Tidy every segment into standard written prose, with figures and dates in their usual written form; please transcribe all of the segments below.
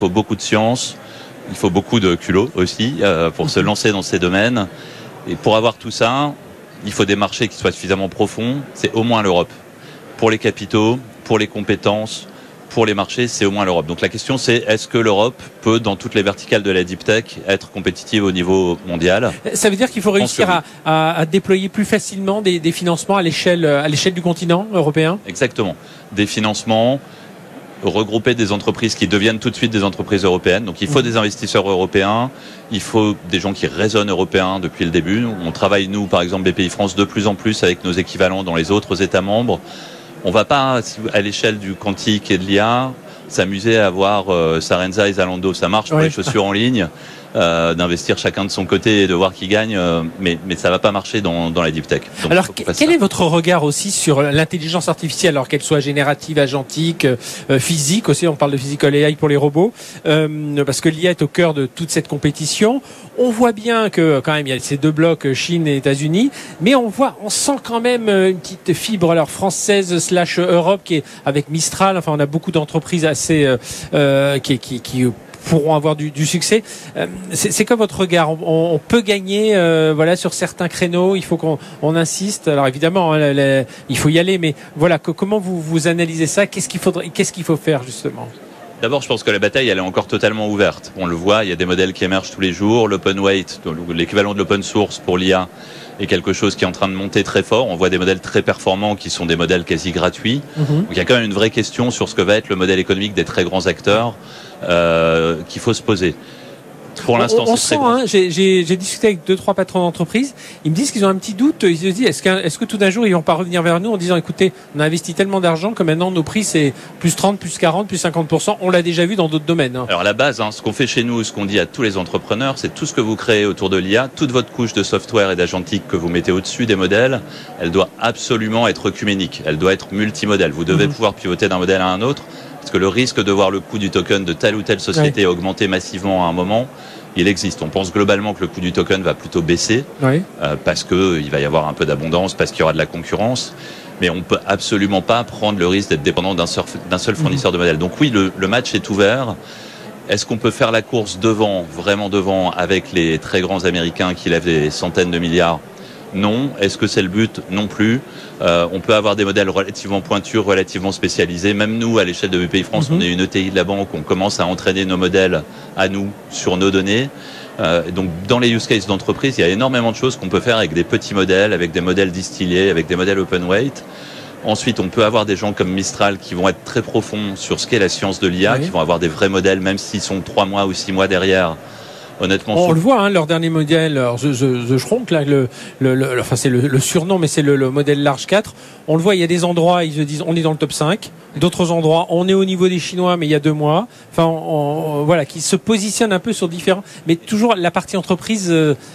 Il faut beaucoup de science, il faut beaucoup de culot aussi pour se lancer dans ces domaines. Et pour avoir tout ça, il faut des marchés qui soient suffisamment profonds. C'est au moins l'Europe. Pour les capitaux, pour les compétences, pour les marchés, c'est au moins l'Europe. Donc la question c'est, est-ce que l'Europe peut, dans toutes les verticales de la deep tech, être compétitive au niveau mondial ? Ça veut dire qu'il faut réussir à déployer plus facilement des financements à l'échelle du continent européen ? Exactement. Des financements, regrouper des entreprises qui deviennent tout de suite des entreprises européennes. Donc il faut des investisseurs européens, il faut des gens qui raisonnent européens depuis le début. On travaille, nous, par exemple, BPI France, de plus en plus avec nos équivalents dans les autres États membres. On ne va pas, à l'échelle du quantique et de l'IA, s'amuser à voir Sarenza et Zalando. Ça marche pour les chaussures en ligne, d'investir chacun de son côté et de voir qui gagne, mais ça ne va pas marcher dans la deep tech. Donc, alors, quel est votre regard aussi sur l'intelligence artificielle, alors qu'elle soit générative, agentique, physique aussi, on parle de physical AI pour les robots, parce que l'IA est au cœur de toute cette compétition. On voit bien que quand même il y a ces deux blocs, Chine et États-Unis, mais on sent quand même une petite fibre alors française / Europe qui est avec Mistral. Enfin, on a beaucoup d'entreprises assez qui pourront avoir du succès. C'est quoi votre regard ? On peut gagner sur certains créneaux, il faut qu'on insiste. Alors évidemment, il faut y aller, mais voilà, comment vous analysez ça ? Qu'est-ce qu'il faut faire justement ? D'abord, je pense que la bataille, elle est encore totalement ouverte. On le voit, il y a des modèles qui émergent tous les jours. L'open weight, l'équivalent de l'open source pour l'IA, est quelque chose qui est en train de monter très fort. On voit des modèles très performants qui sont des modèles quasi gratuits. Donc il y a quand même une vraie question sur ce que va être le modèle économique des très grands acteurs qu'il faut se poser. Pour l'instant, on sent, j'ai discuté avec 2-3 patrons d'entreprise, ils me disent qu'ils ont un petit doute, ils se disent est-ce que tout d'un jour ils vont pas revenir vers nous en disant écoutez, on a investi tellement d'argent que maintenant nos prix c'est plus 30, plus 40, plus 50%, on l'a déjà vu dans d'autres domaines. Alors à la base, ce qu'on fait chez nous, ce qu'on dit à tous les entrepreneurs, c'est tout ce que vous créez autour de l'IA, toute votre couche de software et d'agentique que vous mettez au-dessus des modèles, elle doit absolument être œcuménique, elle doit être multimodèle. Vous devez pouvoir pivoter d'un modèle à un autre. Parce que le risque de voir le coût du token de telle ou telle société augmenter massivement à un moment, il existe. On pense globalement que le coût du token va plutôt baisser parce qu'il va y avoir un peu d'abondance, parce qu'il y aura de la concurrence. Mais on ne peut absolument pas prendre le risque d'être dépendant d'un seul fournisseur de modèles. Donc oui, le match est ouvert. Est-ce qu'on peut faire la course vraiment devant, avec les très grands Américains qui lèvent des centaines de milliards ? Non. Est-ce que c'est le but ? Non plus. On peut avoir des modèles relativement pointus, relativement spécialisés. Même nous, à l'échelle de BPI France, on est une ETI de la banque. On commence à entraîner nos modèles à nous sur nos données. Donc, dans les use cases d'entreprise, il y a énormément de choses qu'on peut faire avec des petits modèles, avec des modèles distillés, avec des modèles open weight. Ensuite, on peut avoir des gens comme Mistral qui vont être très profonds sur ce qu'est la science de l'IA, qui vont avoir des vrais modèles, même s'ils sont 3 mois ou 6 mois derrière. Honnêtement, on le voit, leur dernier modèle, alors The Schronk, là, c'est le surnom, mais c'est le modèle large 4. On le voit, il y a des endroits, ils se disent, on est dans le top 5. D'autres endroits, on est au niveau des Chinois, mais il y a 2 mois. Enfin, qui se positionnent un peu sur différents, mais toujours la partie entreprise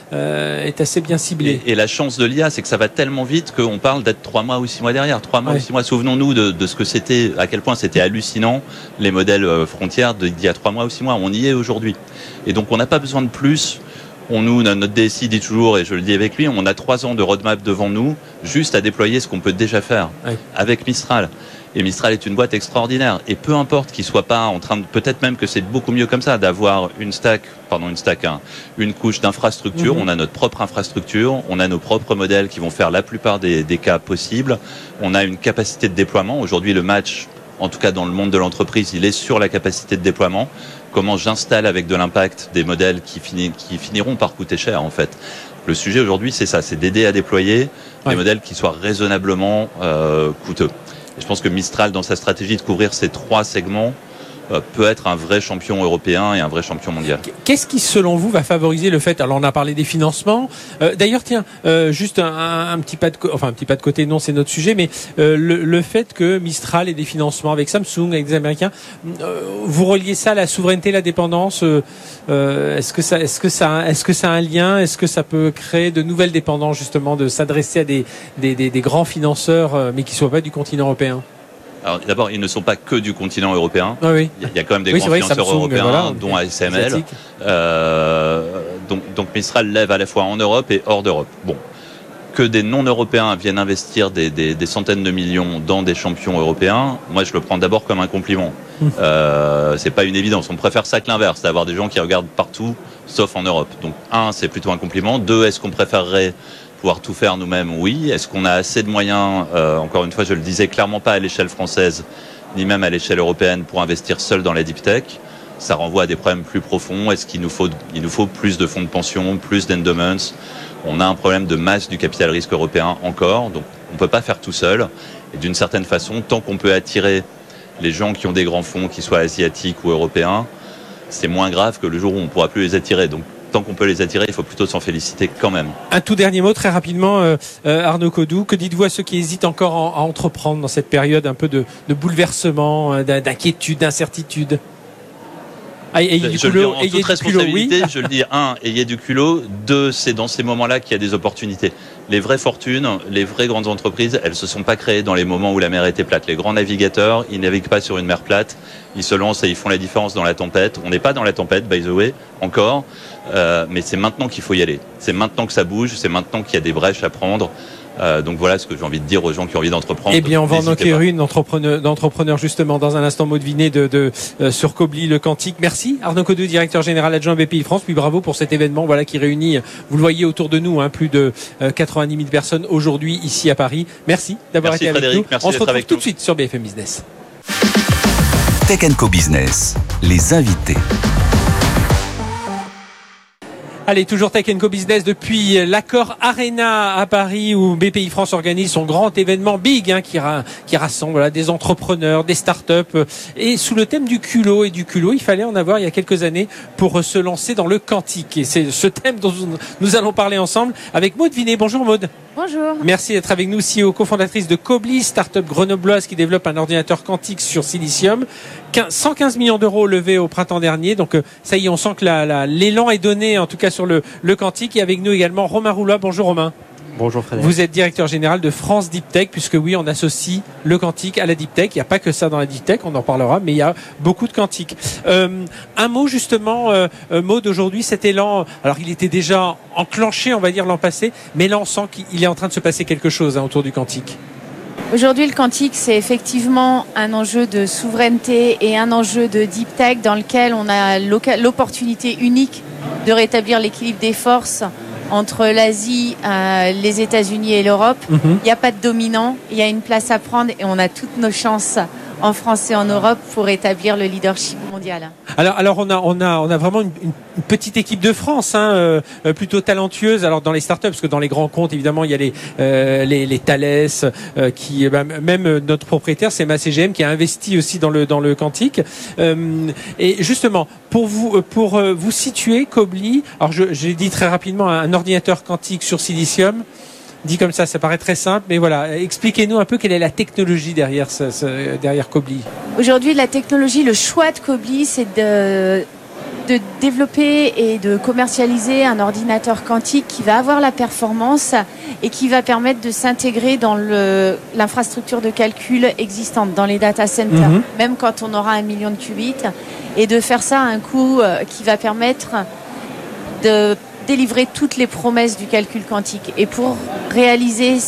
est assez bien ciblée. Et la chance de l'IA, c'est que ça va tellement vite qu'on parle d'être 3 mois ou 6 mois derrière. 3 mois ou 6 mois. Souvenons-nous de ce que c'était, à quel point c'était hallucinant, les modèles frontières d'il y a 3 mois ou 6 mois. On y est aujourd'hui. Et donc, on n'a pas besoin de plus. Notre DSI dit toujours, et je le dis avec lui, on a 3 ans de roadmap devant nous, juste à déployer ce qu'on peut déjà faire avec Mistral. Et Mistral est une boîte extraordinaire. Et peu importe qu'il soit pas en train de, peut-être même que c'est beaucoup mieux comme ça, d'avoir une couche d'infrastructure. On a notre propre infrastructure, on a nos propres modèles qui vont faire la plupart des cas possibles. On a une capacité de déploiement. Aujourd'hui, le match, en tout cas dans le monde de l'entreprise, il est sur la capacité de déploiement. Comment j'installe avec de l'impact des modèles qui finiront par coûter cher, en fait. Le sujet aujourd'hui, c'est ça, c'est d'aider à déployer des modèles qui soient raisonnablement coûteux. Et je pense que Mistral, dans sa stratégie de couvrir ces 3 segments, peut être un vrai champion européen et un vrai champion mondial. Qu'est-ce qui, selon vous, va favoriser le fait, alors on a parlé des financements, d'ailleurs tiens, juste un petit pas de côté, non c'est notre sujet, mais le fait que Mistral ait des financements avec Samsung, avec des Américains, vous reliez ça à la souveraineté, la dépendance, est-ce que ça a un lien, est-ce que ça peut créer de nouvelles dépendances justement, de s'adresser à des grands financeurs, mais qui ne soient pas du continent européen? Alors d'abord, ils ne sont pas que du continent européen. Il y a quand même des grands financeurs Samsung, européens, dont ASML. Donc Mistral lève à la fois en Europe et hors d'Europe. Bon, que des non-européens viennent investir des centaines de millions dans des champions européens, moi je le prends d'abord comme un compliment. C'est pas une évidence. On préfère ça que l'inverse, d'avoir des gens qui regardent partout, sauf en Europe. Donc c'est plutôt un compliment. 2, est-ce qu'on préférerait pouvoir tout faire nous-mêmes? Oui. Est-ce qu'on a assez de moyens, encore une fois je le disais, clairement pas à l'échelle française, ni même à l'échelle européenne, pour investir seul dans la deep tech? Ça renvoie à des problèmes plus profonds. Est-ce qu'il nous faut plus de fonds de pension, plus d'endowments? On a un problème de masse du capital risque européen encore, donc on ne peut pas faire tout seul. Et d'une certaine façon, tant qu'on peut attirer les gens qui ont des grands fonds, qu'ils soient asiatiques ou européens, c'est moins grave que le jour où on ne pourra plus les attirer. Donc tant qu'on peut les attirer, il faut plutôt s'en féliciter quand même. Un tout dernier mot, très rapidement, Arnaud Codou. Que dites-vous à ceux qui hésitent encore à entreprendre dans cette période un peu de bouleversement, d'inquiétude, d'incertitude? Ayez du culot, en toute responsabilité, je le dis, 1, ayez du culot. 2, c'est dans ces moments-là qu'il y a des opportunités. Les vraies fortunes, les vraies grandes entreprises, elles se sont pas créées dans les moments où la mer était plate. Les grands navigateurs, ils naviguent pas sur une mer plate. Ils se lancent et ils font la différence dans la tempête. On n'est pas dans la tempête, by the way, encore. Mais c'est maintenant qu'il faut y aller. C'est maintenant que ça bouge. C'est maintenant qu'il y a des brèches à prendre. Donc voilà ce que j'ai envie de dire aux gens qui ont envie d'entreprendre. Eh bien, on va en accueillir une d'entrepreneur justement dans un instant. Maud Vinet sur Kobli le Quantique. Merci Arnaud Codou, directeur général adjoint BPI France. Puis bravo pour cet événement, voilà, qui réunit, vous le voyez autour de nous, plus de 90 000 personnes aujourd'hui ici à Paris. Merci d'avoir été avec nous. Merci on se retrouve tout nous. de suite sur BFM Business. Tech & Co Business, les invités. Allez, toujours Tech & Co Business depuis l'Accor Arena à Paris où BPI France organise son grand événement big qui rassemble des entrepreneurs, des startups et sous le thème du culot. Et du culot, il fallait en avoir il y a quelques années pour se lancer dans le quantique. Et c'est ce thème dont nous allons parler ensemble avec Maud Vinet. Bonjour Maud. Bonjour. Merci d'être avec nous, CEO, cofondatrice de Kobli, start-up grenobloise qui développe un ordinateur quantique sur silicium. 115 millions d'euros levés au printemps dernier. Donc ça y est, on sent que l'élan est donné, en tout cas sur le quantique. Et avec nous également Romain Roulat. Bonjour Romain. Bonjour Frédéric. Vous êtes directeur général de France Deep Tech, puisque oui, on associe le quantique à la Deep Tech. Il n'y a pas que ça dans la Deep Tech, on en parlera, mais il y a beaucoup de quantique. Un mot justement, Maud, aujourd'hui, cet élan, alors il était déjà enclenché, on va dire, l'an passé, mais là on sent qu'il est en train de se passer quelque chose autour du quantique. Aujourd'hui, le quantique, c'est effectivement un enjeu de souveraineté et un enjeu de Deep Tech dans lequel on a l'opportunité unique de rétablir l'équilibre des forces entre l'Asie, les États-Unis et l'Europe. Il n'y a pas de dominant, il y a une place à prendre et on a toutes nos chances en France et en Europe pour établir le leadership mondial. Alors on a vraiment une petite équipe de France, plutôt talentueuse. Alors dans les startups, parce que dans les grands comptes, évidemment, il y a les Thales, qui même notre propriétaire, c'est CGM, qui a investi aussi dans le quantique. Et justement, pour vous situer, Kobli, alors j'ai dit très rapidement un ordinateur quantique sur silicium. Dit comme ça paraît très simple, mais voilà, expliquez-nous un peu quelle est la technologie derrière Kobli. Aujourd'hui, la technologie, le choix de Kobli, c'est de développer et de commercialiser un ordinateur quantique qui va avoir la performance et qui va permettre de s'intégrer dans l'infrastructure de calcul existante, dans les data centers, même quand on aura 1 million de qubits, et de faire ça à un coût qui va permettre de délivrer toutes les promesses du calcul quantique. Et pour réaliser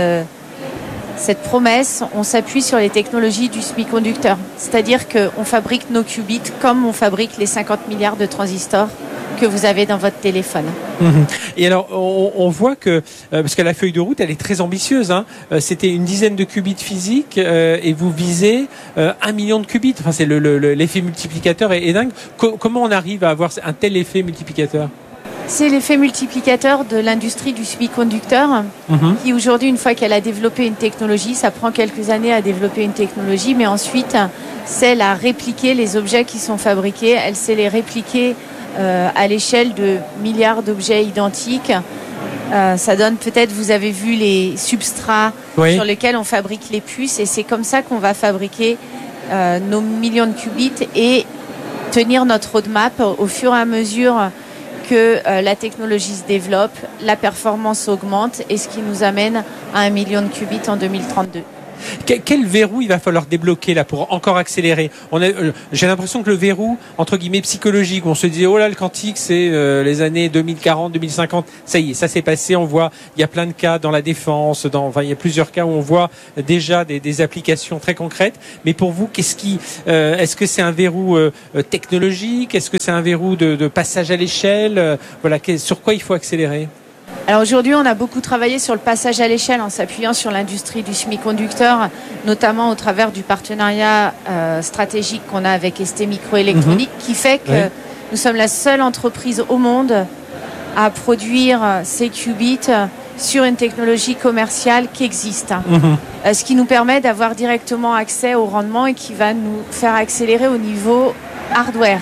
cette promesse, on s'appuie sur les technologies du semi-conducteur. C'est-à-dire qu'on fabrique nos qubits comme on fabrique les 50 milliards de transistors que vous avez dans votre téléphone. Et alors, on voit que, parce que la feuille de route, elle est très ambitieuse, c'était une dizaine de qubits physiques et vous visez 1 million de qubits. Enfin, c'est l'effet multiplicateur est dingue. Comment on arrive à avoir un tel effet multiplicateur ? C'est l'effet multiplicateur de l'industrie du semi-conducteur qui aujourd'hui, une fois qu'elle a développé une technologie, ça prend quelques années à développer une technologie, mais ensuite, c'est à répliquer les objets qui sont fabriqués, elle sait les répliquer à l'échelle de milliards d'objets identiques. Ça donne peut-être, vous avez vu les substrats sur lesquels on fabrique les puces, et c'est comme ça qu'on va fabriquer nos millions de qubits et tenir notre roadmap au fur et à mesure que la technologie se développe, la performance augmente, et ce qui nous amène à 1 million de qubits en 2032. Quel verrou il va falloir débloquer là pour encore accélérer? J'ai l'impression que le verrou entre guillemets psychologique, où on se dit oh là le quantique c'est les années 2040, 2050, ça y est, ça s'est passé. On voit il y a plein de cas dans la défense, il y a plusieurs cas où on voit déjà des applications très concrètes. Mais pour vous, est-ce que c'est un verrou technologique? Est-ce que c'est un verrou de passage à l'échelle? Sur quoi il faut accélérer? Alors aujourd'hui, on a beaucoup travaillé sur le passage à l'échelle en s'appuyant sur l'industrie du semi-conducteur, notamment au travers du partenariat stratégique qu'on a avec ST Microélectronique, qui fait que nous sommes la seule entreprise au monde à produire ces qubits sur une technologie commerciale qui existe. Ce qui nous permet d'avoir directement accès au rendement et qui va nous faire accélérer au niveau hardware.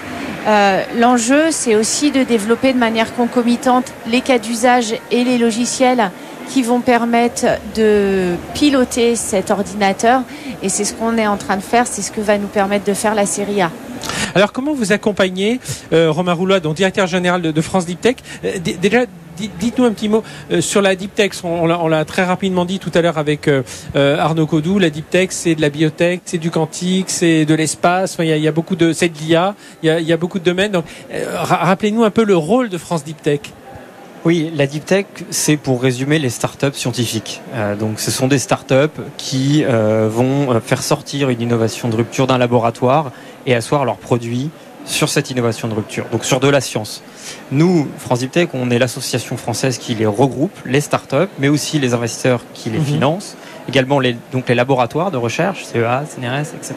L'enjeu, c'est aussi de développer de manière concomitante les cas d'usage et les logiciels qui vont permettre de piloter cet ordinateur. Et c'est ce qu'on est en train de faire, c'est ce que va nous permettre de faire la série A. Alors, comment vous accompagnez Romain Roulois, donc directeur général de France Deep Tech? Déjà, dites-nous un petit mot sur la Deep Tech. On l'a très rapidement dit tout à l'heure avec Arnaud Codou. La Deep Tech, c'est de la biotech, c'est du quantique, c'est de l'espace. Il y a beaucoup c'est de l'IA. Il y a beaucoup de domaines. Donc, rappelez-nous un peu le rôle de France Deep Tech. Oui, la Deep Tech, c'est pour résumer les startups scientifiques. Donc, ce sont des startups qui vont faire sortir une innovation de rupture d'un laboratoire et asseoir leurs produits sur cette innovation de rupture, donc sur de la science. Nous, France Deep Tech, on est l'association française qui les regroupe, les startups, mais aussi les investisseurs qui les financent, également les laboratoires de recherche, CEA, CNRS, etc.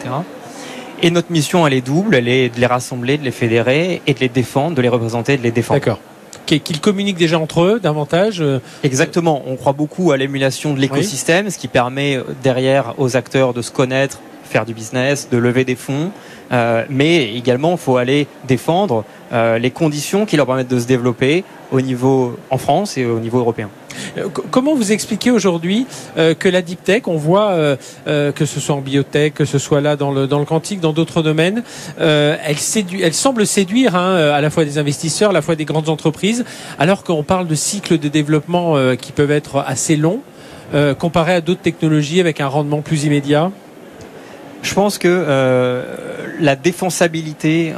Et notre mission, elle est double, elle est de les rassembler, de les fédérer et de les défendre, de les représenter, de les défendre. D'accord. Qu'ils communiquent déjà entre eux davantage. Exactement. On croit beaucoup à l'émulation de l'écosystème, ce qui permet derrière aux acteurs de se connaître, faire du business, de lever des fonds. Mais également, il faut aller défendre les conditions qui leur permettent de se développer en France et au niveau européen. Comment vous expliquez aujourd'hui que la Deep Tech, on voit que ce soit en biotech, que ce soit là dans le quantique, dans d'autres domaines, elle semble séduire à la fois des investisseurs, à la fois des grandes entreprises, alors qu'on parle de cycles de développement qui peuvent être assez longs, comparé à d'autres technologies avec un rendement plus immédiat? Je pense que la défensabilité,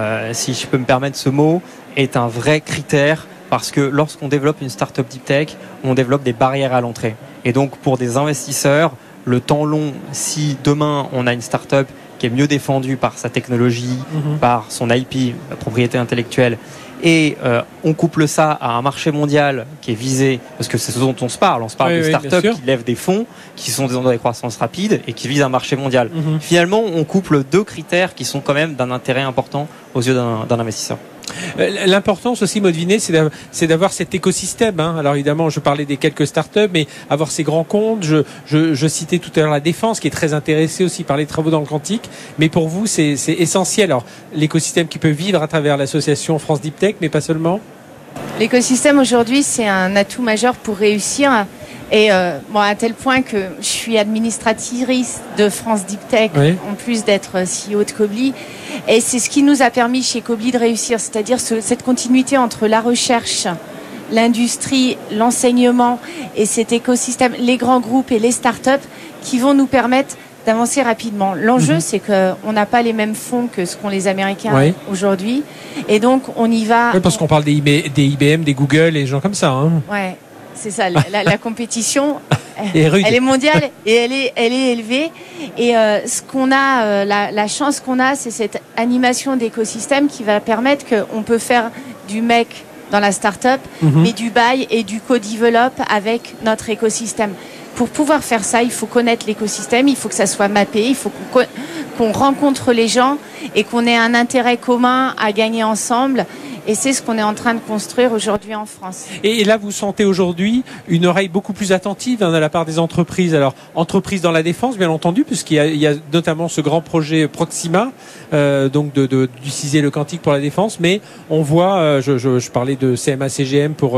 si je peux me permettre ce mot, est un vrai critère parce que lorsqu'on développe une startup Deep Tech, on développe des barrières à l'entrée. Et donc pour des investisseurs, le temps long, si demain on a une startup qui est mieux défendue par sa technologie, par son IP, la propriété intellectuelle, et on couple ça à un marché mondial qui est visé, parce que c'est ce dont on se parle de startups qui lèvent des fonds, qui sont des endroits de croissance rapide et qui visent un marché mondial. Finalement, on couple deux critères qui sont quand même d'un intérêt important aux yeux d'un investisseur. L'importance aussi, Maudevinet, c'est d'avoir cet écosystème. Alors évidemment, je parlais des quelques startups, mais avoir ces grands comptes. Je citais tout à l'heure la défense, qui est très intéressée aussi par les travaux dans le quantique. Mais pour vous, c'est essentiel. Alors l'écosystème qui peut vivre à travers l'association France Deep Tech, mais pas seulement. L'écosystème aujourd'hui, c'est un atout majeur pour réussir. Et à tel point que je suis administratrice de France Deep Tech, en plus d'être CEO de Quobly. Et c'est ce qui nous a permis chez Quobly de réussir, c'est-à-dire cette continuité entre la recherche, l'industrie, l'enseignement et cet écosystème, les grands groupes et les startups qui vont nous permettre d'avancer rapidement. L'enjeu, c'est qu'on n'a pas les mêmes fonds que ce qu'ont les Américains aujourd'hui. Et donc, on y va... Oui, parce qu'on parle des IBM, des Google et des gens comme ça. Ouais. C'est ça, la compétition, elle est mondiale et elle est élevée. Et ce qu'on a, la chance qu'on a, c'est cette animation d'écosystème qui va permettre qu'on peut faire du MEC dans la start-up, mais du buy et du co-develop avec notre écosystème. Pour pouvoir faire ça, il faut connaître l'écosystème, il faut que ça soit mappé, il faut qu'on rencontre les gens et qu'on ait un intérêt commun à gagner ensemble. Et c'est ce qu'on est en train de construire aujourd'hui en France. Et là, vous sentez aujourd'hui une oreille beaucoup plus attentive de la part des entreprises. Alors, entreprises dans la défense, bien entendu, puisqu'il y a notamment ce grand projet Proxima, donc d'utiliser le quantique pour la défense. Mais on voit, je parlais de CMA-CGM pour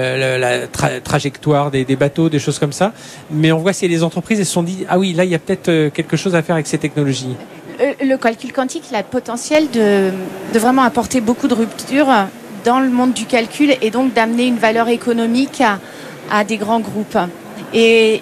la trajectoire des bateaux, des choses comme ça. Mais on voit si les entreprises elles se sont dit, ah oui, là, il y a peut-être quelque chose à faire avec ces technologies. Le calcul quantique, il a le potentiel de vraiment apporter beaucoup de ruptures dans le monde du calcul et donc d'amener une valeur économique à des grands groupes. Et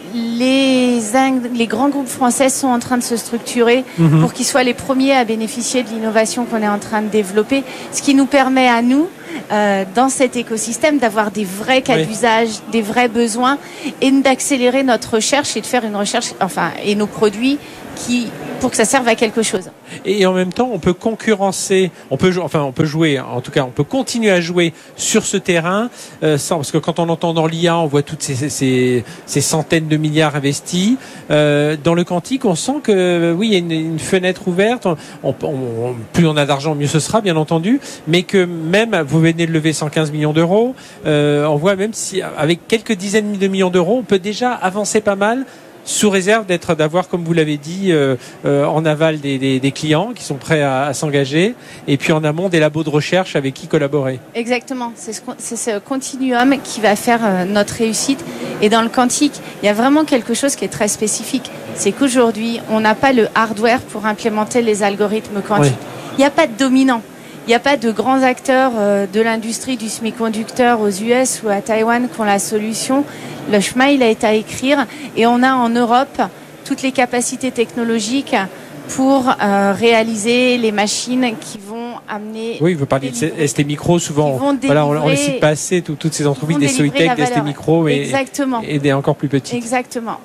les grands groupes français sont en train de se structurer pour qu'ils soient les premiers à bénéficier de l'innovation qu'on est en train de développer, ce qui nous permet à nous, dans cet écosystème, d'avoir des vrais cas d'usage, des vrais besoins, et d'accélérer notre recherche et de faire une recherche, et nos produits pour que ça serve à quelque chose. Et en même temps, on peut concurrencer, on peut jouer, en tout cas, on peut continuer à jouer sur ce terrain, parce que quand on entend dans l'IA, on voit toutes ces centaines de milliards investis. Dans le quantique, on sent que, oui, il y a une fenêtre ouverte. Plus on a d'argent, mieux ce sera, bien entendu. Mais que même, vous venez de lever 115 millions d'euros, on voit même si, avec quelques dizaines de millions d'euros, on peut déjà avancer pas mal, sous réserve d'avoir, comme vous l'avez dit, en aval des clients qui sont prêts à s'engager, et puis en amont des labos de recherche avec qui collaborer. Exactement, c'est ce continuum qui va faire notre réussite. Et dans le quantique, il y a vraiment quelque chose qui est très spécifique. C'est qu'aujourd'hui, on n'a pas le hardware pour implémenter les algorithmes quantiques. Il n'y a pas de dominant. Il n'y a pas de grands acteurs de l'industrie du semi-conducteur aux US ou à Taïwan qui ont la solution. Le chemin, il a été à écrire, et on a en Europe toutes les capacités technologiques pour réaliser les machines qui vont amener... Oui, vous parlez de ST Micro, souvent, on les cite pas assez, toutes ces entreprises, des Soitec, des ST Micro et des encore plus petites. Exactement.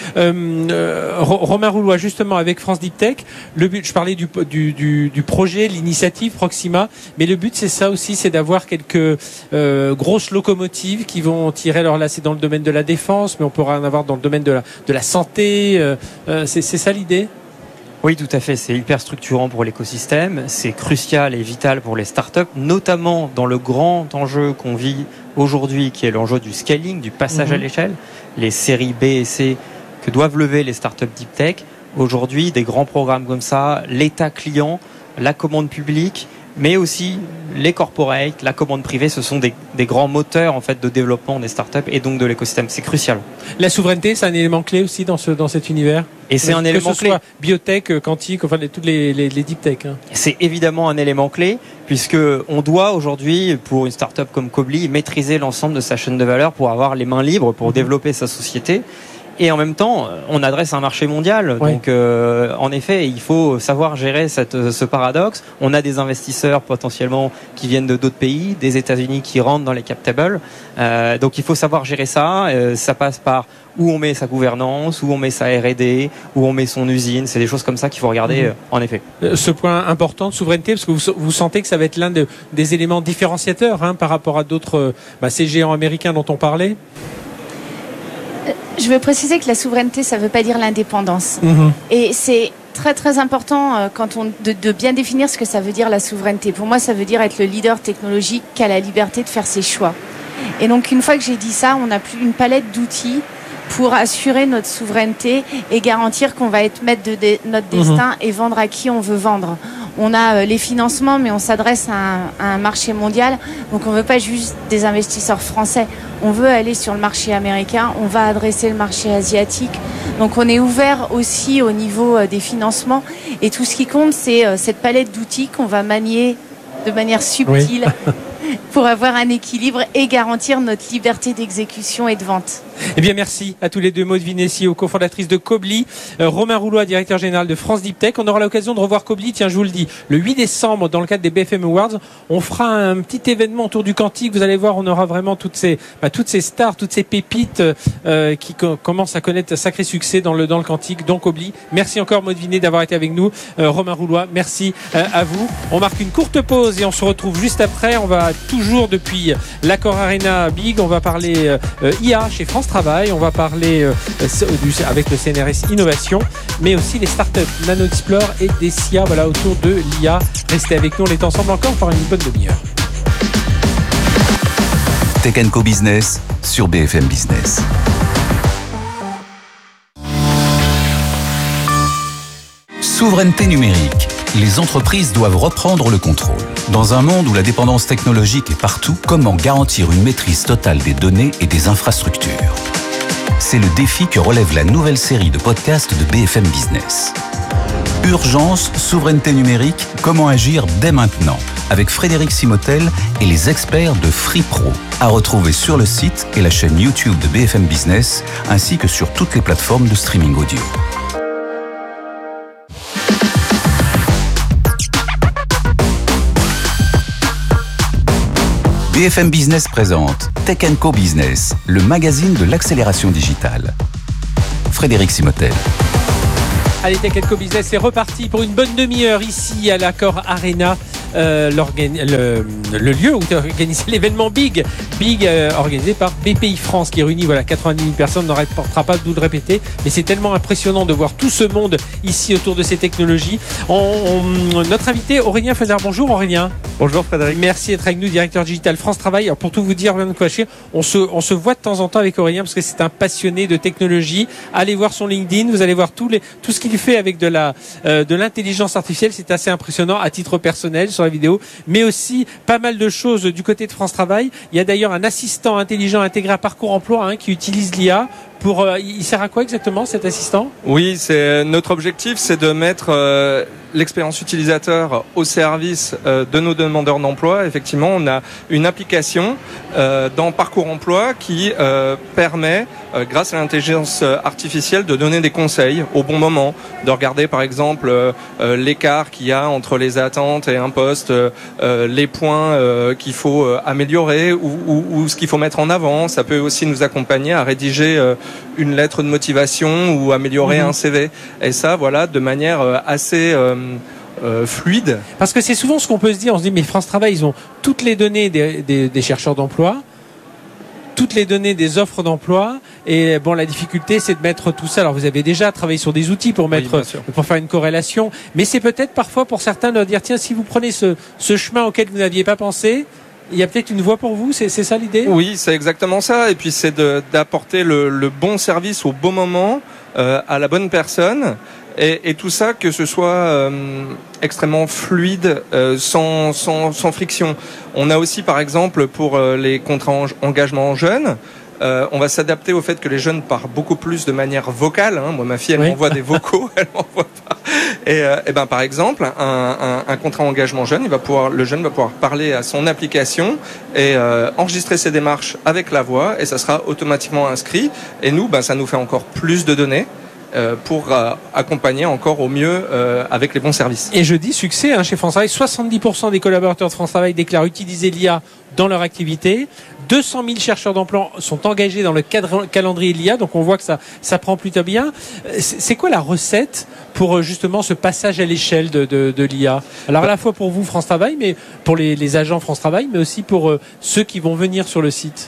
Romain Roulois, justement, avec France Deep Tech, le but, je parlais du projet, l'initiative Proxima, mais le but c'est ça aussi, c'est d'avoir quelques grosses locomotives qui vont tirer. Alors là, c'est dans le domaine de la défense, mais on pourra en avoir dans le domaine de la santé. C'est ça l'idée? Oui, tout à fait. C'est hyper structurant pour l'écosystème. C'est crucial et vital pour les startups, notamment dans le grand enjeu qu'on vit aujourd'hui, qui est l'enjeu du scaling, du passage à l'échelle. Les séries B et C que doivent lever les startups deep tech. Aujourd'hui, des grands programmes comme ça, l'état client, la commande publique, mais aussi les corporates, la commande privée, ce sont des grands moteurs en fait de développement des startups et donc de l'écosystème. C'est crucial. La souveraineté, c'est un élément clé aussi dans cet univers. Et c'est un élément clé. Que ce soit biotech, quantique, toutes les deep tech. C'est évidemment un élément clé, puisque on doit aujourd'hui, pour une startup comme Quobly, maîtriser l'ensemble de sa chaîne de valeur pour avoir les mains libres pour développer sa société. Et en même temps, on adresse un marché mondial. Oui. Donc, en effet, il faut savoir gérer ce paradoxe. On a des investisseurs potentiellement qui viennent de d'autres pays, des États-Unis qui rentrent dans les cap tables. Donc, il faut savoir gérer ça. Ça passe par où on met sa gouvernance, où on met sa R&D, où on met son usine. C'est des choses comme ça qu'il faut regarder, en effet. Ce point important de souveraineté, parce que vous sentez que ça va être l'un des éléments différenciateurs par rapport à d'autres ces géants américains dont on parlait. Je veux préciser que la souveraineté, ça ne veut pas dire l'indépendance. Et c'est très très important de bien définir ce que ça veut dire la souveraineté. Pour moi, ça veut dire être le leader technologique qui a la liberté de faire ses choix. Et donc, une fois que j'ai dit ça, on a plus une palette d'outils pour assurer notre souveraineté et garantir qu'on va être maître de notre destin et vendre à qui on veut vendre. On a les financements, mais on s'adresse à un marché mondial. Donc, on ne veut pas juste des investisseurs français. On veut aller sur le marché américain. On va adresser le marché asiatique. Donc, on est ouvert aussi au niveau des financements. Et tout ce qui compte, c'est cette palette d'outils qu'on va manier de manière subtile pour avoir un équilibre et garantir notre liberté d'exécution et de vente. Eh bien, merci à tous les deux. Maud Vinessio, cofondatrice de Quobly, Romain Roulois, directeur général de France Deep Tech. On aura l'occasion de revoir Quobly, tiens, je vous le dis, le 8 décembre, dans le cadre des BFM Awards. On fera un petit événement autour du quantique. Vous allez voir, on aura vraiment toutes ces stars, toutes ces pépites qui commencent à connaître un sacré succès dans le quantique, donc Quobly. Merci encore, Maud Vinessio, d'avoir été avec nous. Romain Roulois, merci à vous. On marque une courte pause et on se retrouve juste après. On va toujours depuis l'Accor Arena Big. On va parler IA chez France Travail. On va parler avec le CNRS Innovation, mais aussi les startups NanoExplore et Dessia, autour de l'IA. Restez avec nous, on est ensemble encore pour une bonne demi-heure. Tech & Co Business sur BFM Business. Souveraineté numérique. Les entreprises doivent reprendre le contrôle. Dans un monde où la dépendance technologique est partout, comment garantir une maîtrise totale des données et des infrastructures ? C'est le défi que relève la nouvelle série de podcasts de BFM Business. Urgence, souveraineté numérique, comment agir dès maintenant ? avec Frédéric Simotel et les experts de FreePro. À retrouver sur le site et la chaîne YouTube de BFM Business, ainsi que sur toutes les plateformes de streaming audio. BFM Business présente Tech & Co Business, le magazine de l'accélération digitale. Frédéric Simotel. Allez, Tech & Co Business, c'est reparti pour une bonne demi-heure ici à l'Accor Arena. Le lieu où est organisé l'événement Big organisé par BPI France qui réunit 90 000 personnes. On n'en reportera pas de vous le répéter, mais c'est tellement impressionnant de voir tout ce monde ici autour de ces technologies. Notre invité Aurélien Faiser, bonjour Aurélien. Bonjour Frédéric. Merci d'être avec nous, directeur digital France Travail. Alors, pour tout vous dire, on se voit de temps en temps avec Aurélien parce que c'est un passionné de technologie. Allez voir son LinkedIn, vous allez voir tout ce qu'il fait avec de l'intelligence artificielle. C'est assez impressionnant à titre personnel sur la vidéo, mais aussi pas mal de choses du côté de France Travail. Il y a d'ailleurs un assistant intelligent intégré à Parcours Emploi qui utilise l'IA. Il sert à quoi exactement cet assistant ? Oui, notre objectif, c'est de mettre l'expérience utilisateur au service de nos demandeurs d'emploi. Effectivement, on a une application dans Parcours Emploi qui permet, grâce à l'intelligence artificielle, de donner des conseils au bon moment, de regarder par exemple l'écart qu'il y a entre les attentes et un poste, les points qu'il faut améliorer ou ce qu'il faut mettre en avant. Ça peut aussi nous accompagner à rédiger une lettre de motivation ou améliorer un CV. Et ça, de manière assez fluide. Parce que c'est souvent ce qu'on peut se dire, on se dit mais France Travail, ils ont toutes les données des chercheurs d'emploi, toutes les données des offres d'emploi, et la difficulté c'est de mettre tout ça. Alors vous avez déjà travaillé sur des outils pour faire une corrélation, mais c'est peut-être parfois pour certains de dire tiens, si vous prenez ce chemin auquel vous n'aviez pas pensé, il y a peut-être une voie pour vous, c'est ça l'idée ? Oui, c'est exactement ça. Et puis c'est d'apporter le bon service au bon moment à la bonne personne. Et tout ça, que ce soit extrêmement fluide, sans friction. On a aussi, par exemple, pour les contrats engagement jeunes, on va s'adapter au fait que les jeunes parlent beaucoup plus de manière vocale. Moi, ma fille, elle m'envoie des vocaux, elle m'envoie pas. Et par exemple, un contrat engagement jeune, le jeune va pouvoir parler à son application et enregistrer ses démarches avec la voix, et ça sera automatiquement inscrit. Et nous, ça nous fait encore plus de données pour accompagner encore au mieux avec les bons services. Et je dis succès chez France Travail. 70% des collaborateurs de France Travail déclarent utiliser l'IA dans leur activité. 200 000 chercheurs d'emploi sont engagés dans le calendrier de l'IA, donc on voit que ça prend plutôt bien. C'est quoi la recette pour justement ce passage à l'échelle de l'IA ? Alors à la fois pour vous France Travail, mais pour les agents France Travail, mais aussi pour ceux qui vont venir sur le site.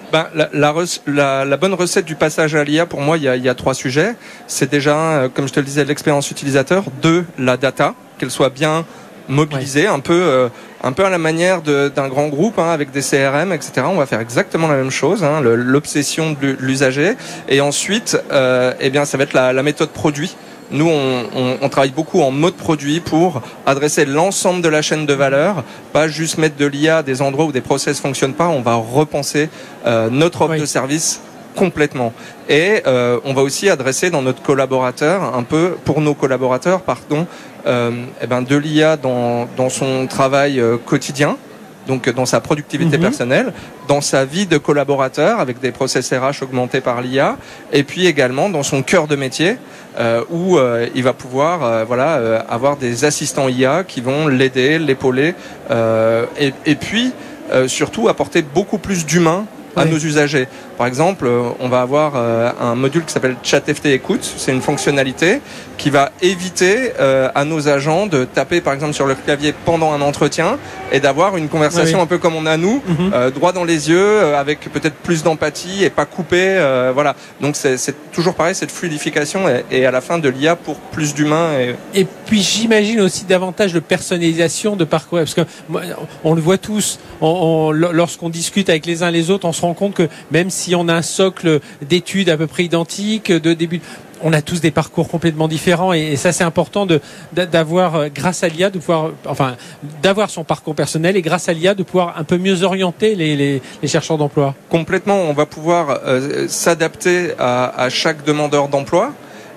La bonne recette du passage à l'IA, pour moi, il y a 3 sujets. C'est déjà, comme je te le disais, l'expérience utilisateur. 2, la data, qu'elle soit bien mobilisée, un peu à la manière d'un grand groupe, avec des CRM, etc. On va faire exactement la même chose, l'obsession de l'usager. Et ensuite, ça va être la méthode produit. Nous, on travaille beaucoup en mode produit pour adresser l'ensemble de la chaîne de valeur, pas juste mettre de l'IA à des endroits où des process fonctionnent pas. On va repenser notre offre de service complètement. Et on va aussi adresser dans notre collaborateur, pour nos collaborateurs, de l'IA dans son travail quotidien. Donc dans sa productivité personnelle, dans sa vie de collaborateur avec des process RH augmentés par l'IA, et puis également dans son cœur de métier où il va pouvoir avoir des assistants IA qui vont l'aider, l'épauler et puis surtout apporter beaucoup plus d'humain à nos usagers. Par exemple, on va avoir un module qui s'appelle ChatFT Écoute. C'est une fonctionnalité qui va éviter à nos agents de taper par exemple sur le clavier pendant un entretien et d'avoir une conversation un peu comme on a nous, droit dans les yeux, avec peut-être plus d'empathie et pas coupé. Donc c'est toujours pareil, cette fluidification et à la fin de l'IA pour plus d'humains. Et puis j'imagine aussi davantage de personnalisation de parcours, parce que on le voit tous, lorsqu'on discute avec les uns les autres, on se rend compte que même si on a un socle d'études à peu près identique de début, on a tous des parcours complètement différents, et ça c'est important d'avoir grâce à l'IA d'avoir son parcours personnel, et grâce à l'IA de pouvoir un peu mieux orienter les chercheurs d'emploi. Complètement, on va pouvoir s'adapter à chaque demandeur d'emploi.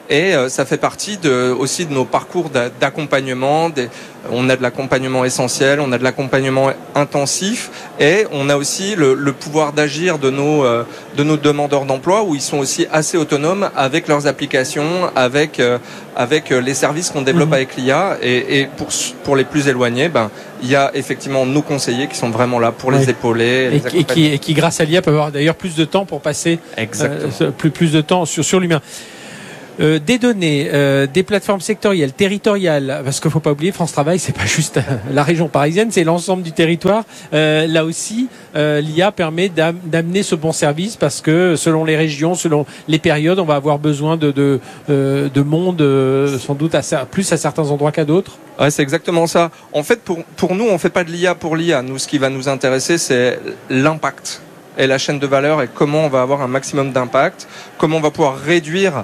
Et ça fait partie aussi de nos parcours d'accompagnement. On a de l'accompagnement essentiel, on a de l'accompagnement intensif, et on a aussi le pouvoir d'agir de nos demandeurs d'emploi, où ils sont aussi assez autonomes avec leurs applications, avec les services qu'on développe avec l'IA. Et pour les plus éloignés, il y a effectivement nos conseillers qui sont vraiment là pour les épauler, les accompagner. Et qui, grâce à l'IA, peuvent avoir d'ailleurs plus de temps pour passer plus de temps sur l'humain. Des données, des plateformes sectorielles, territoriales, parce qu'il faut pas oublier, France Travail, c'est pas juste la région parisienne, c'est l'ensemble du territoire. Là aussi, l'IA permet d'amener ce bon service, parce que selon les régions, selon les périodes, on va avoir besoin de monde, sans doute plus à certains endroits qu'à d'autres. Ouais, c'est exactement ça. En fait, pour nous, on fait pas de l'IA pour l'IA. Nous, ce qui va nous intéresser, c'est l'impact et la chaîne de valeur, et comment on va avoir un maximum d'impact, comment on va pouvoir réduire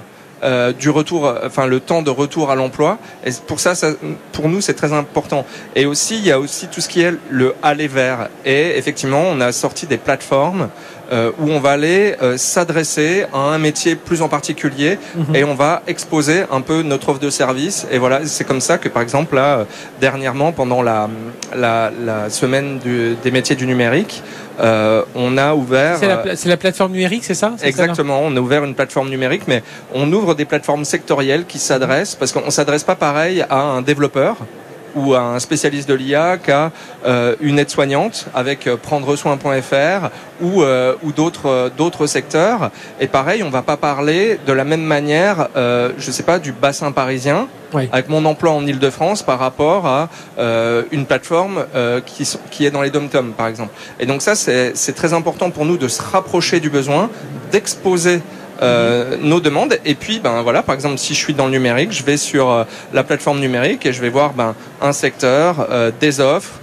le temps de retour à l'emploi. Et pour ça, pour nous, c'est très important. Et aussi, il y a aussi tout ce qui est le aller vers. Et effectivement, on a sorti des plateformes où on va aller s'adresser à un métier plus en particulier, et on va exposer un peu notre offre de service. Et voilà, c'est comme ça que, par exemple, là, dernièrement, pendant la semaine des métiers du numérique, on a ouvert... C'est la plateforme numérique, c'est ça? Exactement, on a ouvert une plateforme numérique, mais on ouvre des plateformes sectorielles qui s'adressent, parce qu'on ne s'adresse pas pareil à un développeur ou à un spécialiste de l'IA qu'à une aide-soignante avec prendresoin.fr ou d'autres secteurs. Et pareil, on va pas parler de la même manière, du bassin parisien, avec mon emploi en Île-de-France par rapport à une plateforme qui est dans les dom-toms, par exemple. Et donc ça, c'est très important pour nous de se rapprocher du besoin, d'exposer nos demandes. Et puis, par exemple, si je suis dans le numérique, je vais sur la plateforme numérique et je vais voir un secteur, des offres,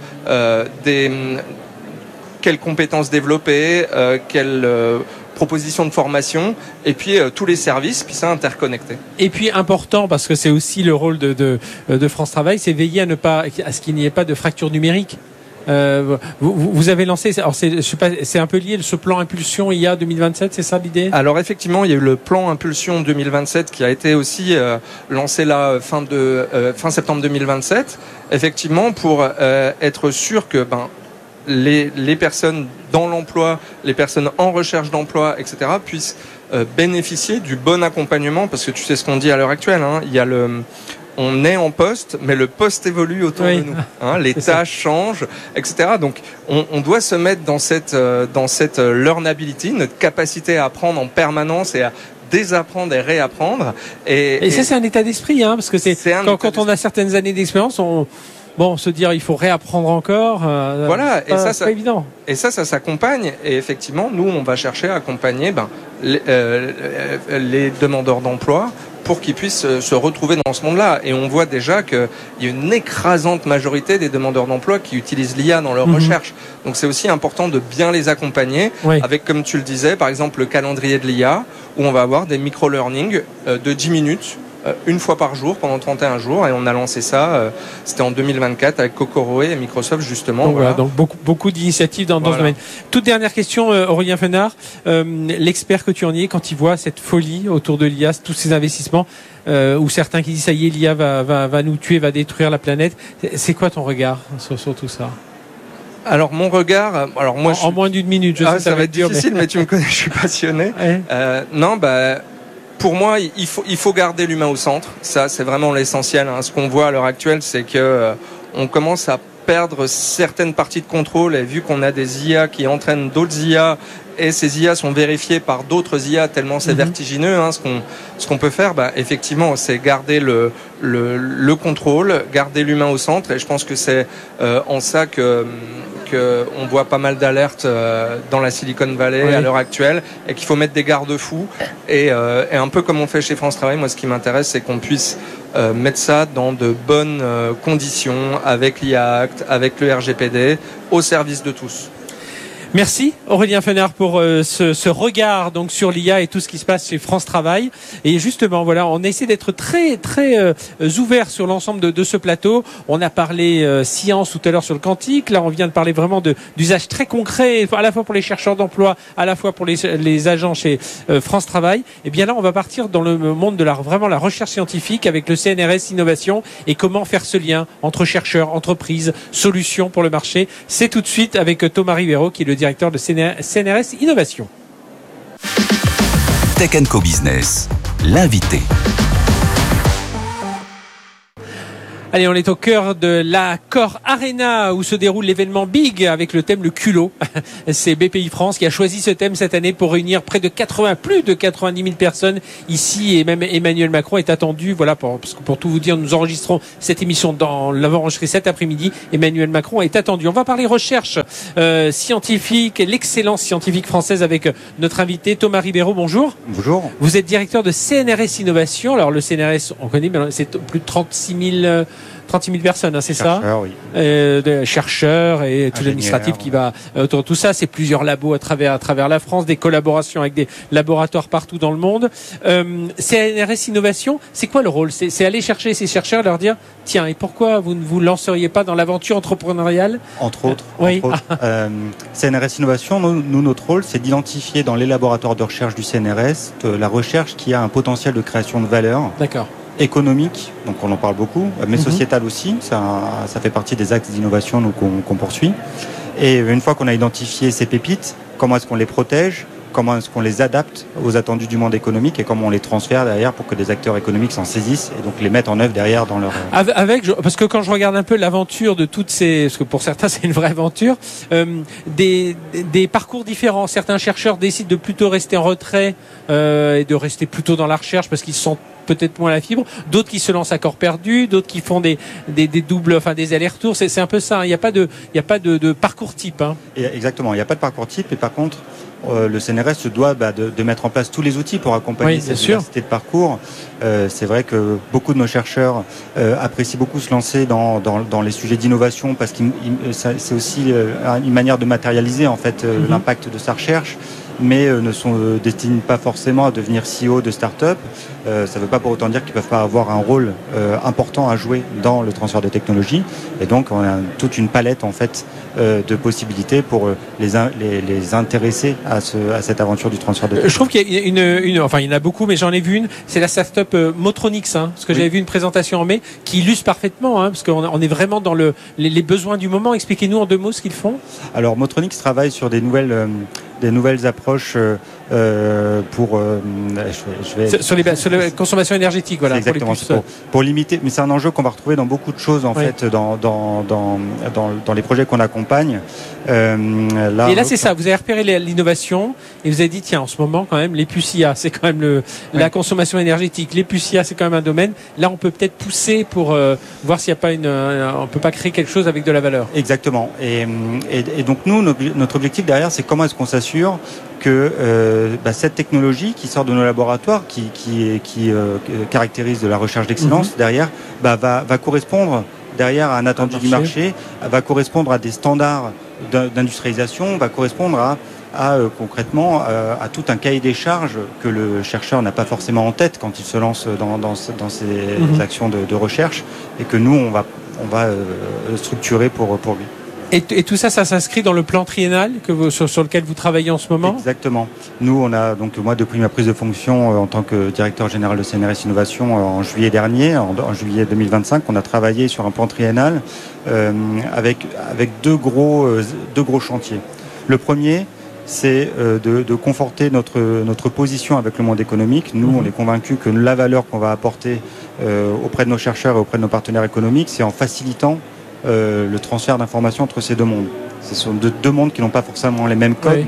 quelles compétences développer, quelles propositions de formation, et puis tous les services, puis ça interconnecté. Et puis important, parce que c'est aussi le rôle de France Travail, c'est veiller à ce qu'il n'y ait pas de fracture numérique. Vous avez lancé, alors c'est un peu lié, ce plan Impulsion IA 2027, c'est ça l'idée? Alors effectivement, il y a eu le plan Impulsion 2027 qui a été aussi lancé là fin septembre 2027, effectivement pour être sûr que les personnes dans l'emploi, les personnes en recherche d'emploi, etc., puissent bénéficier du bon accompagnement, parce que tu sais ce qu'on dit à l'heure actuelle, il y a on est en poste, mais le poste évolue autour de nous. Les tâches changent, etc. Donc, on doit se mettre dans cette learnability, notre capacité à apprendre en permanence et à désapprendre et réapprendre. Et ça, c'est un état d'esprit, parce que quand on a certaines années d'expérience, se dire il faut réapprendre encore. Voilà, et ça, c'est pas évident. Et ça s'accompagne. Et effectivement, nous, on va chercher à accompagner les demandeurs d'emploi pour qu'ils puissent se retrouver dans ce monde-là. Et on voit déjà qu'il y a une écrasante majorité des demandeurs d'emploi qui utilisent l'IA dans leur recherche. Donc c'est aussi important de bien les accompagner avec, comme tu le disais, par exemple le calendrier de l'IA, où on va avoir des micro-learning de 10 minutes une fois par jour pendant 31 jours, et on a lancé ça, c'était en 2024 avec Kokoroe et Microsoft justement. Donc, voilà, donc beaucoup d'initiatives dans ce domaine. Toute dernière question, Aurélien Fenard, l'expert que tu en es, quand il voit cette folie autour de l'IA, tous ces investissements, ou certains qui disent ça y est, l'IA va nous tuer, va détruire la planète, c'est quoi ton regard sur tout ça? Alors mon regard, moi en moins d'une minute, je sais ça va être difficile, mais tu me connais, je suis passionné. Pour moi, il faut garder l'humain au centre. Ça, c'est vraiment l'essentiel. Ce qu'on voit à l'heure actuelle, c'est que on commence à perdre certaines parties de contrôle. Et vu qu'on a des IA qui entraînent d'autres IA, et ces IA sont vérifiées par d'autres IA, tellement c'est vertigineux. Ce qu'on peut faire, effectivement, c'est garder le contrôle, garder l'humain au centre. Et je pense que c'est en ça que on voit pas mal d'alertes dans la Silicon Valley à l'heure actuelle, et qu'il faut mettre des garde-fous. Et un peu comme on fait chez France Travail, moi ce qui m'intéresse, c'est qu'on puisse mettre ça dans de bonnes conditions, avec l'IA Act, avec le RGPD, au service de tous. Merci Aurélien Fenard pour ce regard donc sur l'IA et tout ce qui se passe chez France Travail. Et justement, voilà, on essaie d'être très ouvert sur l'ensemble de ce plateau. On a parlé science tout à l'heure sur le quantique. Là, on vient de parler vraiment d'usages très concrets, à la fois pour les chercheurs d'emploi, à la fois pour les agents chez France Travail. Et bien là, on va partir dans le monde de la recherche scientifique avec le CNRS Innovation et comment faire ce lien entre chercheurs, entreprises, solutions pour le marché. C'est tout de suite avec Thomas Rivero qui est le directeur de CNRS Innovation. Tech & Co Business, l'invité. Allez, on est au cœur de la Core Arena où se déroule l'événement Big avec le thème le culot. C'est BPI France qui a choisi ce thème cette année pour réunir plus de 90 000 personnes ici et même Emmanuel Macron est attendu. Voilà, parce que pour tout vous dire, nous enregistrons cette émission l'avons enregistrée cet après-midi. Emmanuel Macron est attendu. On va parler recherche scientifique et l'excellence scientifique française avec notre invité Thomas Ribéro. Bonjour. Bonjour. Vous êtes directeur de CNRS Innovation. Alors le CNRS, on connaît, mais c'est plus de 36 000 personnes, hein, c'est ça? Oui. De chercheurs et tout l'administratif qui va autour de tout ça. C'est plusieurs labos à travers la France, des collaborations avec des laboratoires partout dans le monde. CNRS Innovation, c'est quoi le rôle? C'est aller chercher ces chercheurs, leur dire tiens, et pourquoi vous ne vous lanceriez pas dans l'aventure entrepreneuriale? Entre autres. Oui. CNRS Innovation, nous, notre rôle, c'est d'identifier dans les laboratoires de recherche du CNRS la recherche qui a un potentiel de création de valeur. D'accord. Économique, donc on en parle beaucoup, mais sociétal aussi, ça fait partie des axes d'innovation qu'on poursuit. Et une fois qu'on a identifié ces pépites, comment est-ce qu'on les protège, comment est-ce qu'on les adapte aux attendus du monde économique et comment on les transfère derrière pour que des acteurs économiques s'en saisissent et donc les mettent en œuvre derrière dans leur... Parce que quand je regarde un peu l'aventure de toutes ces... Parce que pour certains c'est une vraie aventure, des parcours différents. Certains chercheurs décident de plutôt rester en retrait et de rester plutôt dans la recherche parce qu'ils se sentent peut-être moins la fibre, d'autres qui se lancent à corps perdu, d'autres qui font des doubles, enfin des allers-retours. C'est un peu ça. Il n'y a pas de parcours type. Hein. Exactement. Il n'y a pas de parcours type. Et par contre, le CNRS se doit de mettre en place tous les outils pour accompagner cette diversité de parcours. C'est vrai que beaucoup de nos chercheurs apprécient beaucoup se lancer dans les sujets d'innovation parce que c'est aussi une manière de matérialiser en fait l'impact de sa recherche, mais ne sont destinés pas forcément à devenir CEO de start-up. Ça ne veut pas pour autant dire qu'ils ne peuvent pas avoir un rôle important à jouer dans le transfert de technologie. Et donc, on a toute une palette en fait de possibilités pour les intéresser à cette aventure du transfert de technologie. Je trouve qu'il y a enfin il y en a beaucoup, mais j'en ai vu une. C'est la start-up Motronix, parce que j'avais vu une présentation en mai qui illustre parfaitement, parce qu'on est vraiment dans les besoins du moment. Expliquez-nous en 2 mots ce qu'ils font. Alors, Motronix travaille sur des nouvelles approches pour sur la consommation énergétique, voilà. Exactement, pour limiter, mais c'est un enjeu qu'on va retrouver dans beaucoup de choses en fait dans les projets qu'on accompagne. Et là c'est ça, vous avez repéré l'innovation et vous avez dit tiens, en ce moment quand même les puces IA, c'est quand même la consommation énergétique, les puces IA c'est quand même un domaine. Là on peut peut-être pousser pour voir s'il n'y a pas on peut pas créer quelque chose avec de la valeur. Exactement. Et donc nous notre objectif derrière c'est comment est-ce qu'on s'assure que cette technologie qui sort de nos laboratoires, qui caractérise de la recherche d'excellence, derrière, va correspondre derrière à un attendu du marché, va correspondre à des standards d'industrialisation, va correspondre à concrètement à tout un cahier des charges que le chercheur n'a pas forcément en tête quand il se lance dans ses actions de recherche et que nous on va structurer pour lui. Et tout ça s'inscrit dans le plan triennal sur lequel vous travaillez en ce moment? Exactement. Nous, on a donc moi depuis ma prise de fonction en tant que directeur général de CNRS Innovation en juillet dernier, en juillet 2025, on a travaillé sur un plan triennal avec deux gros chantiers. Le premier, c'est de conforter notre position avec le monde économique. Nous, on est convaincus que la valeur qu'on va apporter auprès de nos chercheurs et auprès de nos partenaires économiques, c'est en facilitant le transfert d'informations entre ces deux mondes. Ce sont deux mondes qui n'ont pas forcément les mêmes codes,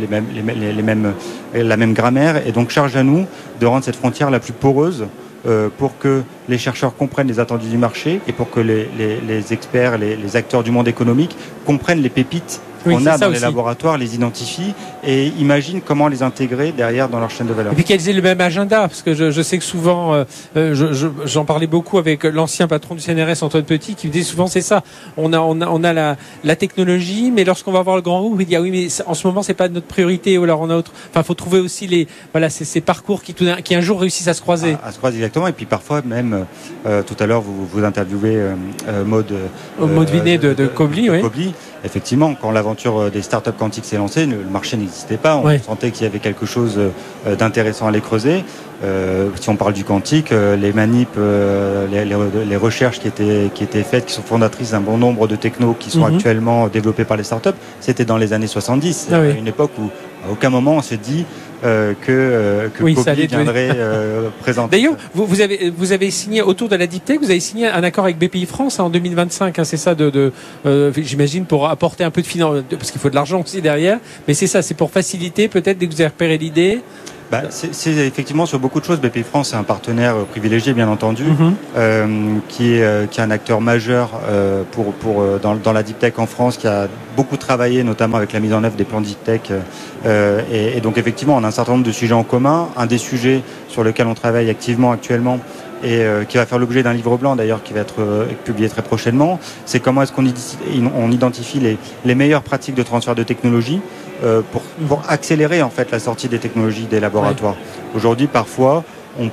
la même grammaire, et donc charge à nous de rendre cette frontière la plus poreuse pour que les chercheurs comprennent les attendus du marché et pour que les experts, les acteurs du monde économique comprennent les pépites qu'on a dans les laboratoires les identifie et imagine comment les intégrer derrière dans leur chaîne de valeur. Et puis qu'elles aient le même agenda, parce que je sais que souvent, j'en parlais beaucoup avec l'ancien patron du CNRS, Antoine Petit, qui me disait souvent c'est ça. On a la technologie, mais lorsqu'on va voir le grand groupe, il dit ah oui, mais en ce moment c'est pas notre priorité, ou alors on a autre. Enfin, faut trouver aussi ces parcours qui un jour réussissent à se croiser. À se croiser exactement, et puis parfois même tout à l'heure vous interviewez Maud Vinet de Kobli, oui. Kobli. Effectivement, quand l'aventure des startups quantiques s'est lancée, le marché n'existait pas. On sentait qu'il y avait quelque chose d'intéressant à aller creuser. Si on parle du quantique, les manips, les recherches qui étaient faites, qui sont fondatrices d'un bon nombre de technos qui sont actuellement développés par les startups, c'était dans les années 70. À une époque où à aucun moment on s'est dit que Kobli viendrait présenter. D'ailleurs, vous avez signé autour de la Deep Tech, vous avez signé un accord avec BPI France en 2025. C'est ça, j'imagine, pour apporter un peu de finance, parce qu'il faut de l'argent aussi derrière. Mais c'est ça, c'est pour faciliter peut-être dès que vous avez repéré l'idée. C'est effectivement sur beaucoup de choses. BPI France est un partenaire privilégié, bien entendu, qui est un acteur majeur dans la Deep Tech en France, qui a beaucoup travaillé, notamment avec la mise en œuvre des plans Deep Tech. Et donc effectivement, on a un certain nombre de sujets en commun. Un des sujets sur lesquels on travaille activement actuellement, et qui va faire l'objet d'un livre blanc d'ailleurs qui va être publié très prochainement, c'est comment est-ce qu'on identifie les meilleures pratiques de transfert de technologie pour accélérer en fait la sortie des technologies des laboratoires. Aujourd'hui, parfois,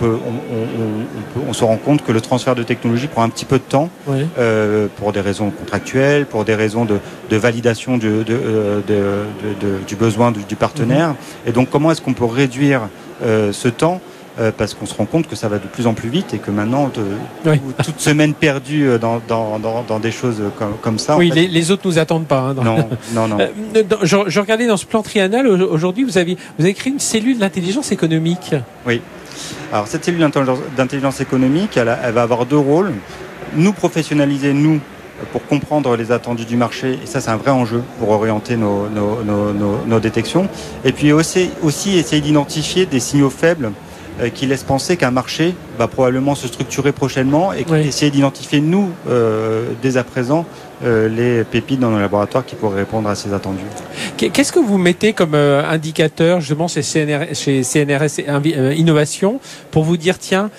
on se rend compte que le transfert de technologie prend un petit peu de temps pour des raisons contractuelles, pour des raisons de validation du besoin du partenaire. Et donc, comment est-ce qu'on peut réduire ce temps parce qu'on se rend compte que ça va de plus en plus vite et que maintenant, toute semaine perdue dans des choses comme ça. Oui, en fait, les autres nous attendent pas. Non. Je regardais dans ce plan triennal, aujourd'hui, vous avez créé une cellule d'intelligence économique. Oui. Alors, cette cellule d'intelligence économique, elle va avoir deux rôles. Nous professionnaliser, pour comprendre les attendus du marché, et ça c'est un vrai enjeu pour orienter nos détections. Et puis aussi essayer d'identifier des signaux faibles qui laisse penser qu'un marché va probablement se structurer prochainement et essayer d'identifier, dès à présent, les pépites dans nos laboratoires qui pourraient répondre à ces attendus. Qu'est-ce que vous mettez comme indicateur justement chez CNRS Innovation pour vous dire tiens,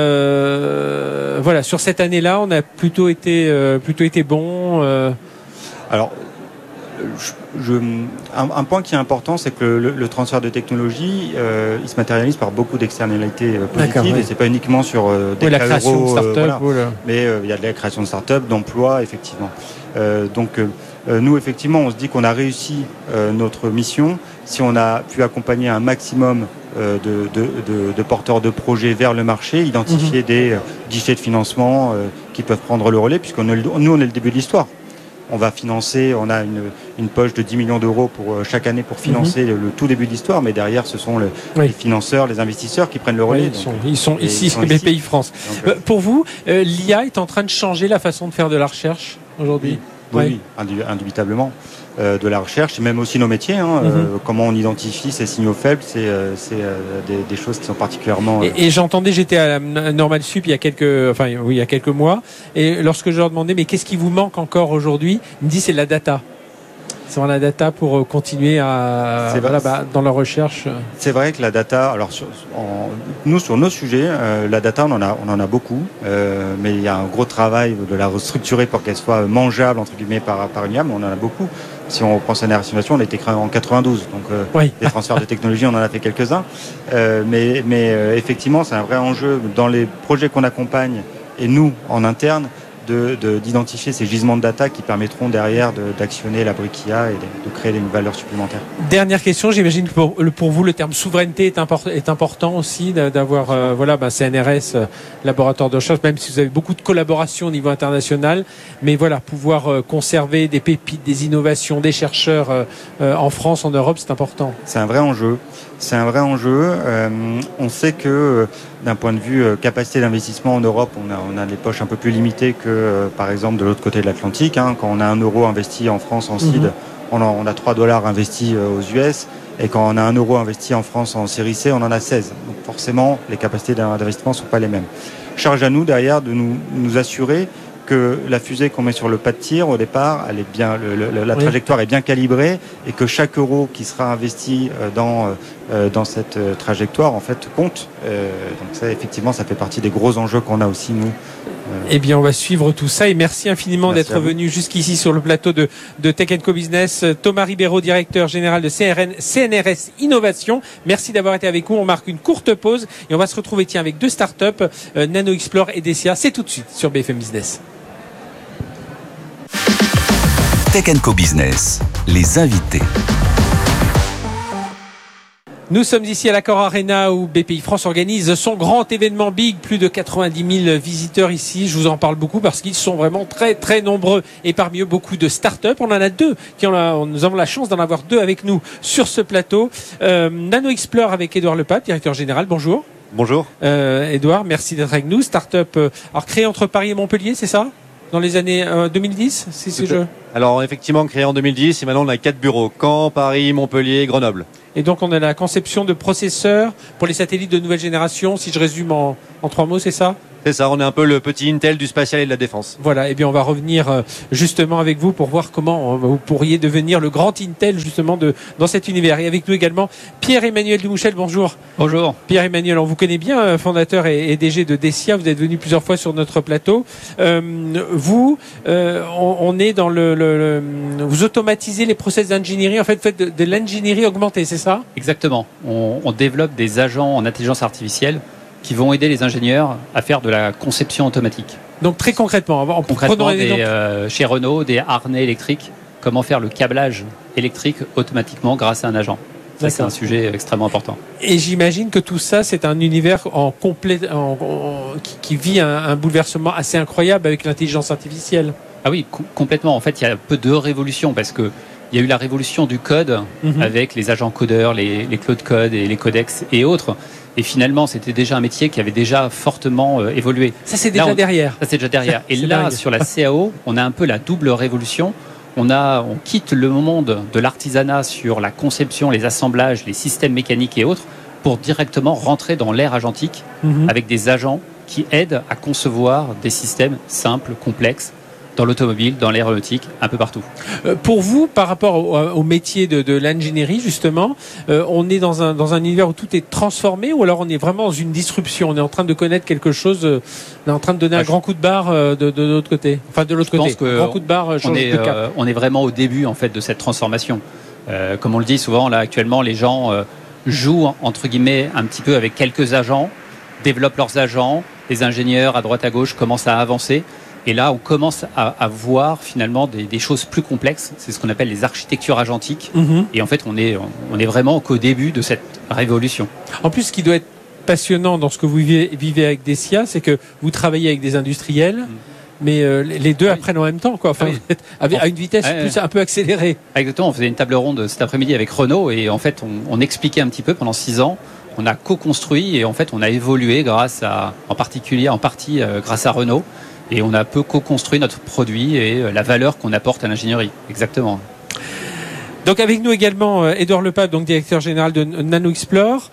sur cette année-là, on a plutôt été bon Alors, un point qui est important, c'est que le transfert de technologie, il se matérialise par beaucoup d'externalités positives, et c'est pas uniquement sur des la création de start-up, mais il y a de la création de start-up, d'emplois, effectivement. Nous, effectivement, on se dit qu'on a réussi notre mission si on a pu accompagner un maximum de porteurs de projets vers le marché, identifier des guichets de financement qui peuvent prendre le relais, puisque nous, on est le début de l'histoire. On va financer, on a une poche de 10 millions d'euros pour chaque année pour financer le tout début de l'histoire, mais derrière ce sont les financeurs, les investisseurs qui prennent le relais. Ils sont ici, BPI France. Pour vous, l'IA est en train de changer la façon de faire de la recherche aujourd'hui ? Oui, indubitablement. De la recherche, et même aussi nos métiers. Comment on identifie ces signaux faibles, c'est des choses qui sont particulièrement... Et j'entendais, j'étais à Normal Sup il y a quelques mois, et lorsque je leur demandais, mais qu'est-ce qui vous manque encore aujourd'hui, ils me disent c'est la data. C'est la data pour continuer dans la recherche. C'est vrai que la data, alors sur nos sujets, la data, on en a beaucoup, mais il y a un gros travail de la restructurer pour qu'elle soit mangeable entre guillemets par une IA, mais on en a beaucoup. Si on reprend CNRS Innovation, on a été créé en 92, donc des transferts de technologie, on en a fait quelques-uns, mais effectivement, c'est un vrai enjeu dans les projets qu'on accompagne et nous en interne. D'identifier ces gisements de data qui permettront derrière d'actionner la brique IA et de créer une valeur supplémentaire. Dernière question, j'imagine que pour vous le terme souveraineté est important aussi d'avoir CNRS, laboratoire de recherche, même si vous avez beaucoup de collaborations au niveau international, mais pouvoir conserver des pépites, des innovations, des chercheurs en France, en Europe, c'est important. C'est un vrai enjeu. On sait que d'un point de vue capacité d'investissement en Europe, on a des poches un peu plus limitées que par exemple de l'autre côté de l'Atlantique. Quand on a 1 euro investi en France en seed, on a $3 investis aux US, et quand on a 1 euro investi en France en série C, on en a 16. Donc forcément, les capacités d'investissement ne sont pas les mêmes. Charge à nous derrière de nous assurer que la fusée qu'on met sur le pas de tir au départ, elle est bien, la trajectoire est bien calibrée et que chaque euro qui sera investi dans cette trajectoire en fait compte. Donc ça, effectivement, ça fait partie des gros enjeux qu'on a aussi nous. Eh bien, on va suivre tout ça et merci infiniment d'être venu jusqu'ici sur le plateau de Tech & Co Business. Thomas Ribeiro, directeur général de CNRS Innovation. Merci d'avoir été avec nous. On marque une courte pause et on va se retrouver avec deux startups, NanoExplore et Dessia. C'est tout de suite sur BFM Business. Tech & Co Business, les invités. Nous sommes ici à l'Accor Arena où BPI France organise son grand événement Big. Plus de 90 000 visiteurs ici. Je vous en parle beaucoup parce qu'ils sont vraiment très très nombreux. Et parmi eux, beaucoup de start-up. On en a deux. Nous avons la chance d'en avoir deux avec nous sur ce plateau. NanoExplore avec Édouard Lepape, directeur général. Bonjour. Bonjour. Édouard, merci d'être avec nous. Start-up créée entre Paris et Montpellier, c'est ça ? Dans les années 2010, c'est ce jeu ? Alors effectivement, créé en 2010 et maintenant on a 4 bureaux. Caen, Paris, Montpellier, Grenoble. Et donc on a la conception de processeurs pour les satellites de nouvelle génération, si je résume en 3 mots, c'est ça ? C'est ça, on est un peu le petit Intel du spatial et de la défense. Voilà, et bien on va revenir justement avec vous pour voir comment vous pourriez devenir le grand Intel justement dans cet univers. Et avec nous également Pierre-Emmanuel Dumouchel, bonjour. Bonjour. Pierre-Emmanuel, on vous connaît bien, fondateur et DG de Dessia, vous êtes venu plusieurs fois sur notre plateau. On est dans vous automatisez les process d'ingénierie, en fait, vous faites de l'ingénierie augmentée, c'est ça ? Exactement, on développe des agents en intelligence artificielle qui vont aider les ingénieurs à faire de la conception automatique. Donc très concrètement, chez Renault, des harnais électriques, comment faire le câblage électrique automatiquement grâce à un agent. Ça, c'est un sujet extrêmement important. Et j'imagine que tout ça, c'est un univers qui vit un bouleversement assez incroyable avec l'intelligence artificielle. Ah oui, complètement. En fait, il y a un peu de révolution parce que il y a eu la révolution du code avec les agents codeurs, les cloud code et les codex et autres. Et finalement, c'était déjà un métier qui avait déjà fortement évolué. Ça, c'est déjà derrière. Ça, c'est déjà derrière. Et là, sur la CAO, on a un peu la double révolution. On quitte le monde de l'artisanat sur la conception, les assemblages, les systèmes mécaniques et autres, pour directement rentrer dans l'ère agentique avec des agents qui aident à concevoir des systèmes simples, complexes, dans l'automobile, dans l'aéronautique, un peu partout. Pour vous, par rapport au métier de l'ingénierie, justement, on est dans un univers où tout est transformé ou alors on est vraiment dans une disruption ? On est en train de connaître quelque chose, on est en train de donner un grand coup de barre de l'autre côté. Enfin, de l'autre côté. Je pense grand coup de barre, on est vraiment au début, en fait, de cette transformation. Comme on le dit souvent, là, actuellement, les gens jouent, entre guillemets, un petit peu avec quelques agents, développent leurs agents, les ingénieurs, à droite, à gauche, commencent à avancer. Et là, on commence à voir finalement des choses plus complexes. C'est ce qu'on appelle les architectures agentiques. Et en fait, on est vraiment qu'au début de cette révolution. En plus, ce qui doit être passionnant dans ce que vous vivez avec Dessia, c'est que vous travaillez avec des industriels, mais les deux apprennent en même temps, quoi. Enfin, à une vitesse un peu accélérée. Exactement. On faisait une table ronde cet après-midi avec Renault et en fait, on expliquait un petit peu pendant 6 ans. On a co-construit et en fait, on a évolué en partie grâce à Renault. Et on a un peu co-construit notre produit et la valeur qu'on apporte à l'ingénierie. Exactement. Donc avec nous également Édouard Lepape, donc directeur général de NanoExplore.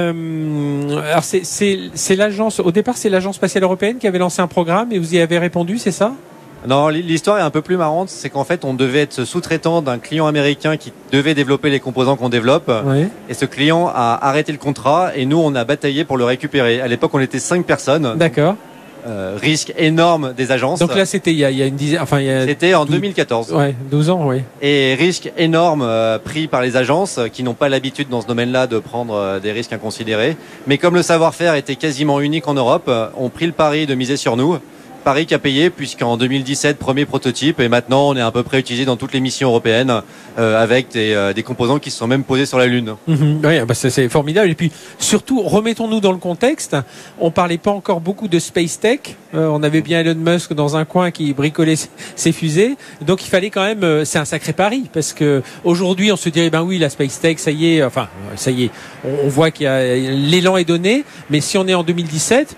Alors c'est l'agence. Au départ, c'est l'agence spatiale européenne qui avait lancé un programme et vous y avez répondu, c'est ça ? Non, l'histoire est un peu plus marrante. C'est qu'en fait, on devait être sous-traitant d'un client américain qui devait développer les composants qu'on développe. Oui. Et ce client a arrêté le contrat et nous, on a bataillé pour le récupérer. À l'époque, on était 5 personnes. D'accord. Risque énorme des agences. Donc là, c'était il y a une dizaine, c'était en 2014. Ouais, 12 ans, oui. Et risque énorme pris par les agences qui n'ont pas l'habitude dans ce domaine-là de prendre des risques inconsidérés. Mais comme le savoir-faire était quasiment unique en Europe, on prit le pari de miser sur nous. Pari qui a payé puisqu'en 2017, premier prototype et maintenant on est à peu près utilisé dans toutes les missions européennes avec des composants qui se sont même posés sur la Lune. Oui, c'est formidable. Et puis surtout, remettons-nous dans le contexte. On parlait pas encore beaucoup de space tech. On avait bien Elon Musk dans un coin qui bricolait ses fusées. Donc il fallait quand même, c'est un sacré pari parce que aujourd'hui on se dirait oui la space tech ça y est. On voit qu'il y a l'élan est donné. Mais si on est en 2017.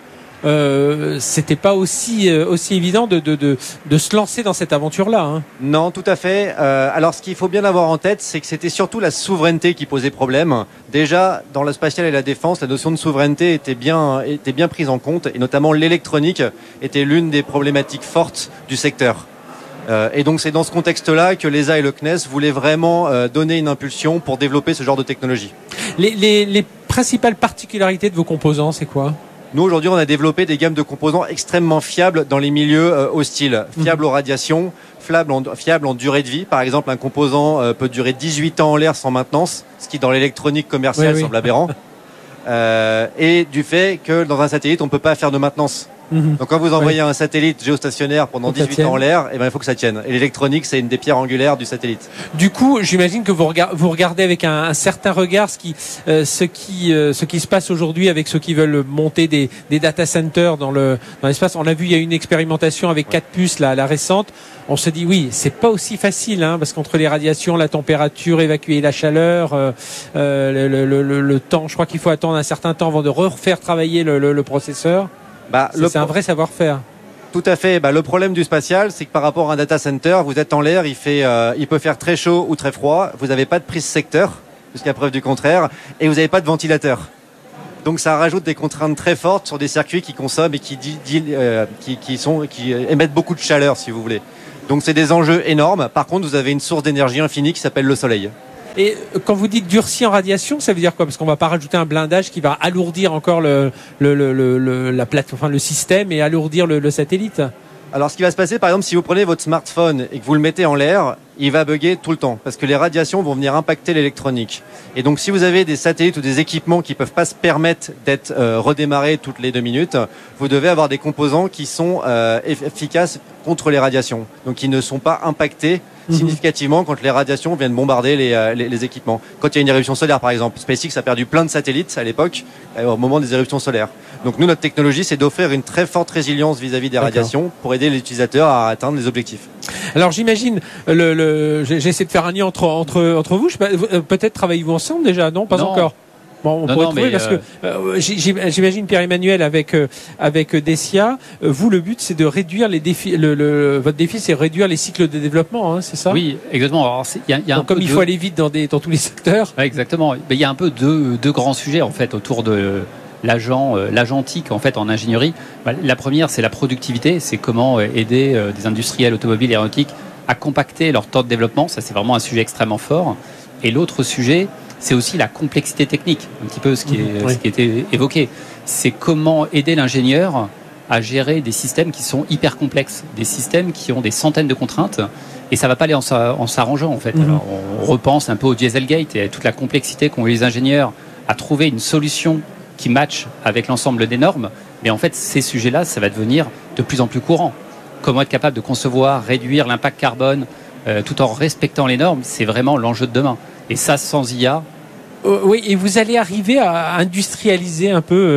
c'était pas aussi évident de se lancer dans cette aventure-là. Hein. Non, tout à fait. Alors, ce qu'il faut bien avoir en tête, c'est que c'était surtout la souveraineté qui posait problème. Déjà, dans le spatial et la défense, la notion de souveraineté était bien prise en compte, et notamment l'électronique était l'une des problématiques fortes du secteur. Et donc, c'est dans ce contexte-là que l'ESA et le CNES voulaient vraiment donner une impulsion pour développer ce genre de technologie. Les principales particularités de vos composants, c'est quoi ? Nous, aujourd'hui, on a développé des gammes de composants extrêmement fiables dans les milieux hostiles, fiables aux radiations, fiables en durée de vie. Par exemple, un composant peut durer 18 ans en l'air sans maintenance, ce qui, dans l'électronique commerciale, semble aberrant. Et du fait que dans un satellite, on ne peut pas faire de maintenance. Donc quand vous envoyez un satellite géostationnaire pendant 18 ans en l'air, il faut que ça tienne. Et l'électronique, c'est une des pierres angulaires du satellite. Du coup, j'imagine que vous regardez avec un certain regard ce qui se passe aujourd'hui avec ceux qui veulent monter des data centers dans l'espace. On a vu, il y a une expérimentation avec 4 puces, la récente. On se dit oui, c'est pas aussi facile, hein, parce qu'entre les radiations, la température, évacuer la chaleur, le temps, je crois qu'il faut attendre un certain temps avant de refaire travailler le processeur. C'est un vrai savoir-faire. Tout à fait. Le problème du spatial, c'est que par rapport à un data center, vous êtes en l'air, il peut faire très chaud ou très froid. Vous n'avez pas de prise secteur, jusqu'à preuve du contraire, et vous n'avez pas de ventilateur. Donc ça rajoute des contraintes très fortes sur des circuits qui consomment et qui émettent beaucoup de chaleur, si vous voulez. Donc c'est des enjeux énormes. Par contre, vous avez une source d'énergie infinie qui s'appelle le soleil. Et quand vous dites durci en radiation, ça veut dire quoi ? Parce qu'on va pas rajouter un blindage qui va alourdir encore le système et alourdir le satellite. Alors ce qui va se passer, par exemple, si vous prenez votre smartphone et que vous le mettez en l'air, il va bugger tout le temps parce que les radiations vont venir impacter l'électronique. Et donc si vous avez des satellites ou des équipements qui peuvent pas se permettre d'être redémarrés toutes les 2 minutes, vous devez avoir des composants qui sont efficaces contre les radiations, donc qui ne sont pas impactés significativement quand les radiations viennent bombarder les équipements. Quand il y a une éruption solaire, par exemple, SpaceX a perdu plein de satellites à l'époque au moment des éruptions solaires. Donc nous, notre technologie, c'est d'offrir une très forte résilience vis-à-vis des radiations pour aider les utilisateurs à atteindre les objectifs. Alors j'imagine, j'essaie de faire un lien entre vous. Peut-être travaillez-vous ensemble déjà, non ? Pas encore. Bon, on pourrait trouver parce que j'imagine Pierre-Emmanuel avec Dessia, vous le but c'est de réduire les défis. Votre défi c'est réduire les cycles de développement, hein, c'est ça ? Oui, exactement. Alors donc, comme il faut aller vite dans tous les secteurs. Ouais, exactement. Il y a un peu deux grands sujets en fait autour de l'agentique en fait en ingénierie. La première c'est la productivité, c'est comment aider des industriels automobiles et aéronautiques à compacter leur temps de développement. Ça c'est vraiment un sujet extrêmement fort. Et l'autre sujet, c'est aussi la complexité technique, un petit peu ce qui était évoqué. C'est comment aider l'ingénieur à gérer des systèmes qui sont hyper complexes, des systèmes qui ont des centaines de contraintes, et ça ne va pas aller en s'arrangeant en fait. Alors, on repense un peu au Dieselgate et à toute la complexité qu'ont eu les ingénieurs à trouver une solution qui matche avec l'ensemble des normes, mais en fait ces sujets-là, ça va devenir de plus en plus courant. Comment être capable de concevoir, réduire l'impact carbone tout en respectant les normes, c'est vraiment l'enjeu de demain. Et ça, sans IA. Oui, et vous allez arriver à industrialiser un peu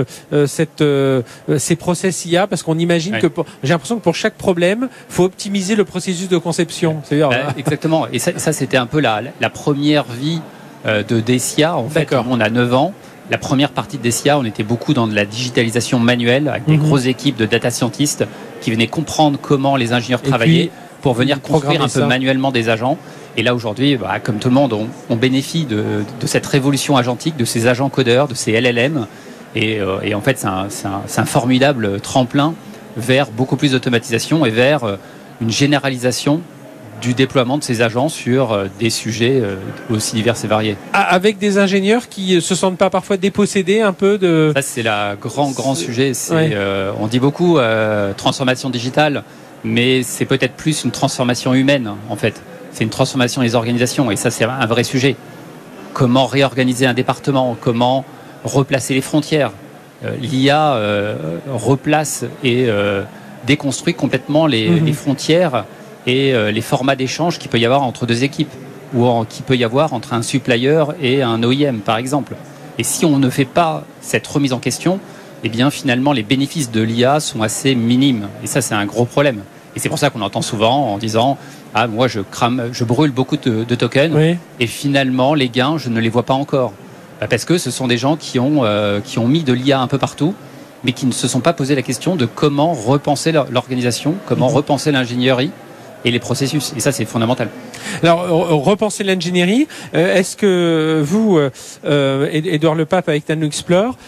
ces process IA, parce qu'on imagine que j'ai l'impression que pour chaque problème, il faut optimiser le processus de conception. C'est-à-dire, exactement. Et ça, c'était un peu la première vie de Dessia. En fait, on a 9 ans. La première partie de Dessia, on était beaucoup dans de la digitalisation manuelle, avec des grosses équipes de data scientists qui venaient comprendre comment les ingénieurs travaillaient pour venir construire un peu manuellement des agents. Et là, aujourd'hui, comme tout le monde, on bénéficie de cette révolution agentique, de ces agents codeurs, de ces LLM. Et en fait, c'est un formidable tremplin vers beaucoup plus d'automatisation et vers une généralisation du déploiement de ces agents sur des sujets aussi divers et variés. Avec des ingénieurs qui se sentent pas parfois dépossédés un peu de... Ça, c'est le grand sujet. On dit beaucoup transformation digitale, mais c'est peut-être plus une transformation humaine, en fait. C'est une transformation des organisations, et ça, c'est un vrai sujet. Comment réorganiser un département ? Comment replacer les frontières ? L'IA replace et déconstruit complètement les frontières et les formats d'échange qu'il peut y avoir entre deux équipes, ou qu'il peut y avoir entre un supplier et un OEM, par exemple. Et si on ne fait pas cette remise en question, eh bien, finalement, les bénéfices de l'IA sont assez minimes. Et ça, c'est un gros problème. Et c'est pour ça qu'on entend souvent en disant « Ah, moi, je brûle beaucoup de tokens, et finalement, les gains, je ne les vois pas encore. » Parce que ce sont des gens qui ont mis de l'IA un peu partout, mais qui ne se sont pas posé la question de comment repenser l'organisation, comment repenser l'ingénierie et les processus. Et ça, c'est fondamental. Alors, repenser l'ingénierie. Est-ce que vous, Édouard Lepape avec NanoXplore,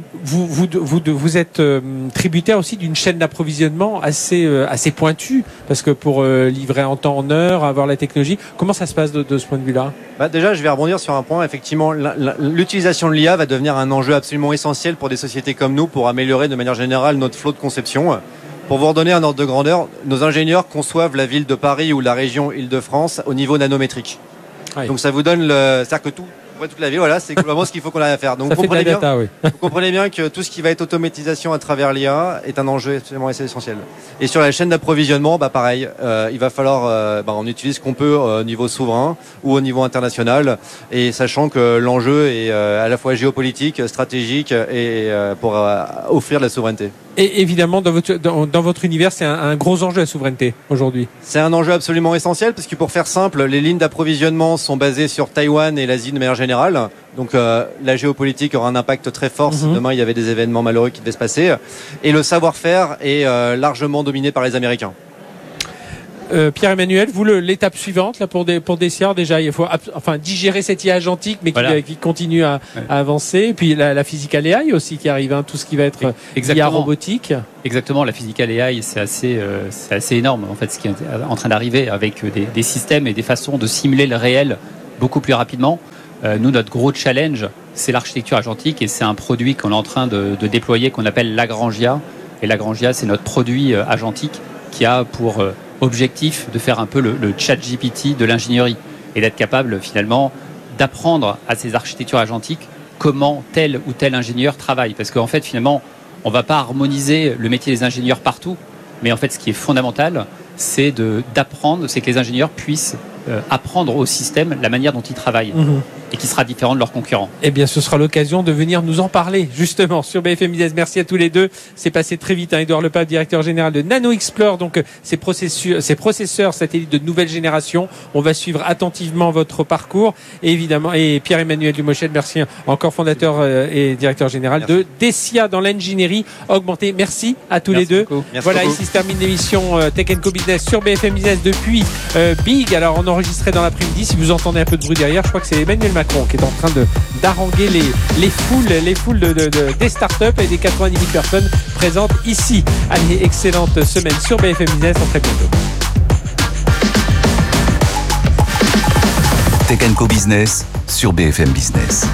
vous êtes tributaire aussi d'une chaîne d'approvisionnement assez pointue, parce que pour livrer en temps, en heure, avoir la technologie, comment ça se passe de ce point de vue-là ? Déjà, je vais rebondir sur un point. Effectivement, l'utilisation de l'IA va devenir un enjeu absolument essentiel pour des sociétés comme nous, pour améliorer de manière générale notre flot de conception. Pour vous redonner un ordre de grandeur, nos ingénieurs conçoivent la ville de Paris ou la région Île-de-France au niveau nanométrique. Oui. Donc ça vous donne c'est-à-dire que toute la ville, voilà, c'est globalement ce qu'il faut qu'on ait à faire. Donc vous comprenez bien que tout ce qui va être automatisation à travers l'IA est un enjeu absolument essentiel. Et sur la chaîne d'approvisionnement, pareil, il va falloir, on utilise ce qu'on peut au niveau souverain ou au niveau international, et sachant que l'enjeu est à la fois géopolitique, stratégique et pour offrir de la souveraineté. Et évidemment, dans votre univers, c'est un gros enjeu la souveraineté aujourd'hui. C'est un enjeu absolument essentiel, parce que pour faire simple, les lignes d'approvisionnement sont basées sur Taïwan et l'Asie de manière générale. Donc la géopolitique aura un impact très fort si demain il y avait des événements malheureux qui devaient se passer. Et le savoir-faire est largement dominé par les Américains. Pierre-Emmanuel, vous, l'étape suivante là pour DCR, déjà il faut digérer cette IA agentique, mais qui continue à avancer. Et puis la physical AI aussi qui arrive, tout ce qui va être IA robotique. Exactement, la physical AI, c'est assez énorme en fait ce qui est en train d'arriver, avec des systèmes et des façons de simuler le réel beaucoup plus rapidement. Nous, notre gros challenge, c'est l'architecture agentique, et c'est un produit qu'on est en train de déployer qu'on appelle Lagrangia. Et Lagrangia, c'est notre produit agentique qui a pour objectif de faire un peu le chat GPT de l'ingénierie, et d'être capable finalement d'apprendre à ces architectures agentiques comment tel ou tel ingénieur travaille. Parce qu'en fait, finalement, on ne va pas harmoniser le métier des ingénieurs partout, mais en fait, ce qui est fondamental, c'est d'apprendre, c'est que les ingénieurs puissent apprendre au système la manière dont ils travaillent, et qui sera différent de leurs concurrents. Eh bien, ce sera l'occasion de venir nous en parler, justement, sur BFM Business. Merci à tous les deux. C'est passé très vite. Édouard Lepape, directeur général de NanoXplore, donc ces processeurs satellites de nouvelle génération. On va suivre attentivement votre parcours. Et évidemment, et Pierre-Emmanuel Dumochel, merci encore, fondateur et directeur général de DCIA dans l'ingénierie augmentée. Merci à tous les deux. Voilà, ici se termine l'émission Tech & Co Business sur BFM Business depuis Big. Alors, on enregistrait dans l'après-midi. Si vous entendez un peu de bruit derrière, je crois que c'est Emmanuel Macron qui est en train d'haranguer les foules des startups et des 90 000 personnes présentes ici. Allez, excellente semaine sur BFM Business. À très bientôt. Tech & Co Business sur BFM Business.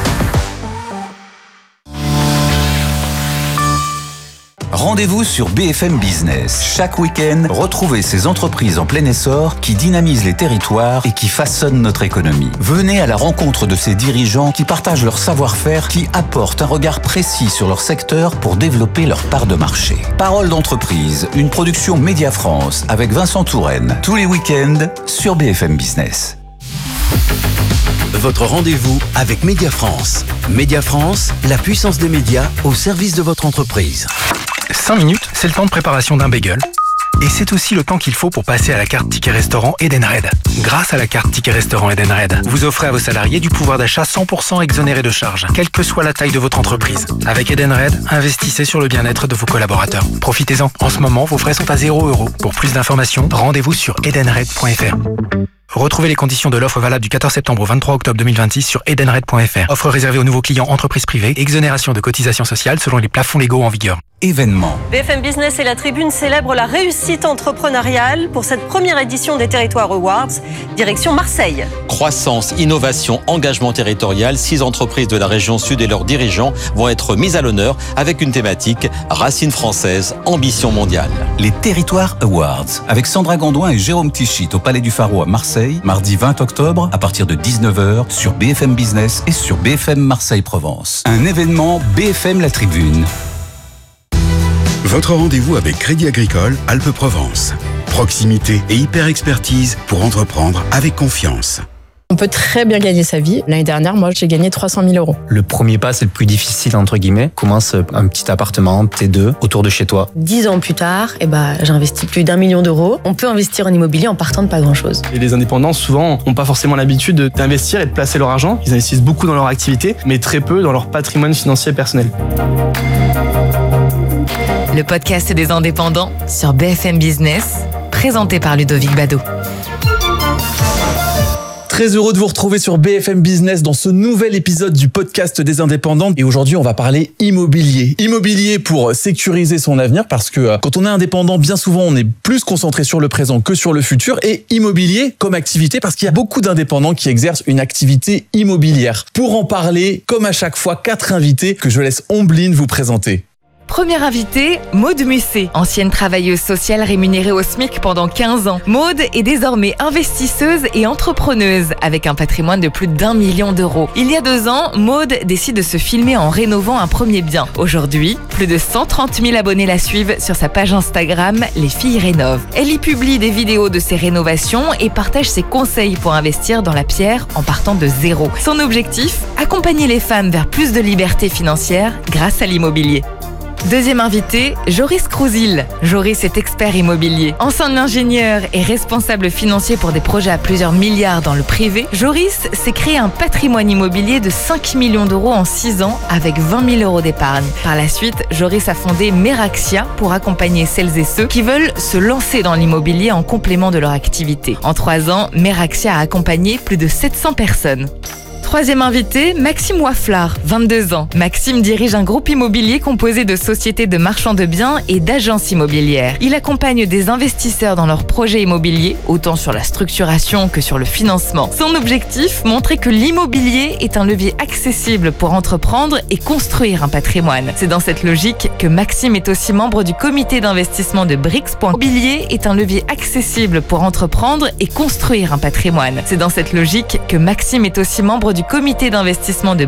Rendez-vous sur BFM Business. Chaque week-end, retrouvez ces entreprises en plein essor qui dynamisent les territoires et qui façonnent notre économie. Venez à la rencontre de ces dirigeants qui partagent leur savoir-faire, qui apportent un regard précis sur leur secteur pour développer leur part de marché. Parole d'entreprise, une production Média France avec Vincent Touraine. Tous les week-ends sur BFM Business. Votre rendez-vous avec Média France. Média France, la puissance des médias au service de votre entreprise. 5 minutes, c'est le temps de préparation d'un bagel. Et c'est aussi le temps qu'il faut pour passer à la carte Ticket Restaurant Edenred. Grâce à la carte Ticket Restaurant Edenred, vous offrez à vos salariés du pouvoir d'achat 100% exonéré de charges, quelle que soit la taille de votre entreprise. Avec Edenred, investissez sur le bien-être de vos collaborateurs. Profitez-en. En ce moment, vos frais sont à 0 €. Pour plus d'informations, rendez-vous sur edenred.fr. Retrouvez les conditions de l'offre valable du 14 septembre au 23 octobre 2026 sur edenred.fr. Offre réservée aux nouveaux clients entreprises privées. Exonération de cotisations sociales selon les plafonds légaux en vigueur. Événement. BFM Business et la Tribune célèbrent la réussite entrepreneuriale pour cette première édition des Territoires Awards. Direction Marseille. Croissance, innovation, engagement territorial. 6 entreprises de la région sud et leurs dirigeants vont être mises à l'honneur avec une thématique racines françaises, ambition mondiale. Les Territoires Awards avec Sandra Gondouin et Jérôme Tichit au Palais du Pharo à Marseille, mardi 20 octobre à partir de 19h sur BFM Business et sur BFM Marseille-Provence. Un événement BFM La Tribune. Votre rendez-vous avec Crédit Agricole Alpes-Provence. Proximité et hyper-expertise pour entreprendre avec confiance. On peut très bien gagner sa vie. L'année dernière, moi, j'ai gagné 300 000 €. Le premier pas, c'est le plus difficile, entre guillemets. Commence un petit appartement, T2, autour de chez toi. 10 ans plus tard, j'ai investi plus d'1 million d'euros. On peut investir en immobilier en partant de pas grand-chose. Et les indépendants, souvent, n'ont pas forcément l'habitude d'investir et de placer leur argent. Ils investissent beaucoup dans leur activité, mais très peu dans leur patrimoine financier personnel. le podcast des indépendants sur BFM Business, présenté par Ludovic Bado. Très heureux de vous retrouver sur BFM Business dans ce nouvel épisode du podcast des indépendants. Et aujourd'hui, on va parler immobilier. Immobilier pour sécuriser son avenir, parce que quand on est indépendant, bien souvent, on est plus concentré sur le présent que sur le futur. Et immobilier comme activité, parce qu'il y a beaucoup d'indépendants qui exercent une activité immobilière. Pour en parler, comme à chaque fois, 4 invités que je laisse Ombline vous présenter. Première invitée, Maude Musset, ancienne travailleuse sociale rémunérée au SMIC pendant 15 ans. Maude est désormais investisseuse et entrepreneuse avec un patrimoine de plus d'1 million d'euros. Il y a 2 ans, Maude décide de se filmer en rénovant un premier bien. Aujourd'hui, plus de 130 000 abonnés la suivent sur sa page Instagram Les Filles Rénovent. Elle y publie des vidéos de ses rénovations et partage ses conseils pour investir dans la pierre en partant de zéro. Son objectif, accompagner les femmes vers plus de liberté financière grâce à l'immobilier. Deuxième invité, Joris Crouzil. Joris est expert immobilier. Ancien ingénieur et responsable financier pour des projets à plusieurs milliards dans le privé, Joris s'est créé un patrimoine immobilier de 5 millions d'euros en 6 ans avec 20 000 euros d'épargne. Par la suite, Joris a fondé Meraxia pour accompagner celles et ceux qui veulent se lancer dans l'immobilier en complément de leur activité. En 3 ans, Meraxia a accompagné plus de 700 personnes. Troisième invité, Maxime Wafflard, 22 ans. Maxime dirige un groupe immobilier composé de sociétés de marchands de biens et d'agences immobilières. Il accompagne des investisseurs dans leurs projets immobiliers, autant sur la structuration que sur le financement. Son objectif, montrer que l'immobilier est un levier accessible pour entreprendre et construire un patrimoine. C'est dans cette logique que Maxime est aussi membre du comité d'investissement de Brix. L'immobilier est un levier accessible pour entreprendre et construire un patrimoine. C'est dans cette logique que Maxime est aussi membre du comité d'investissement de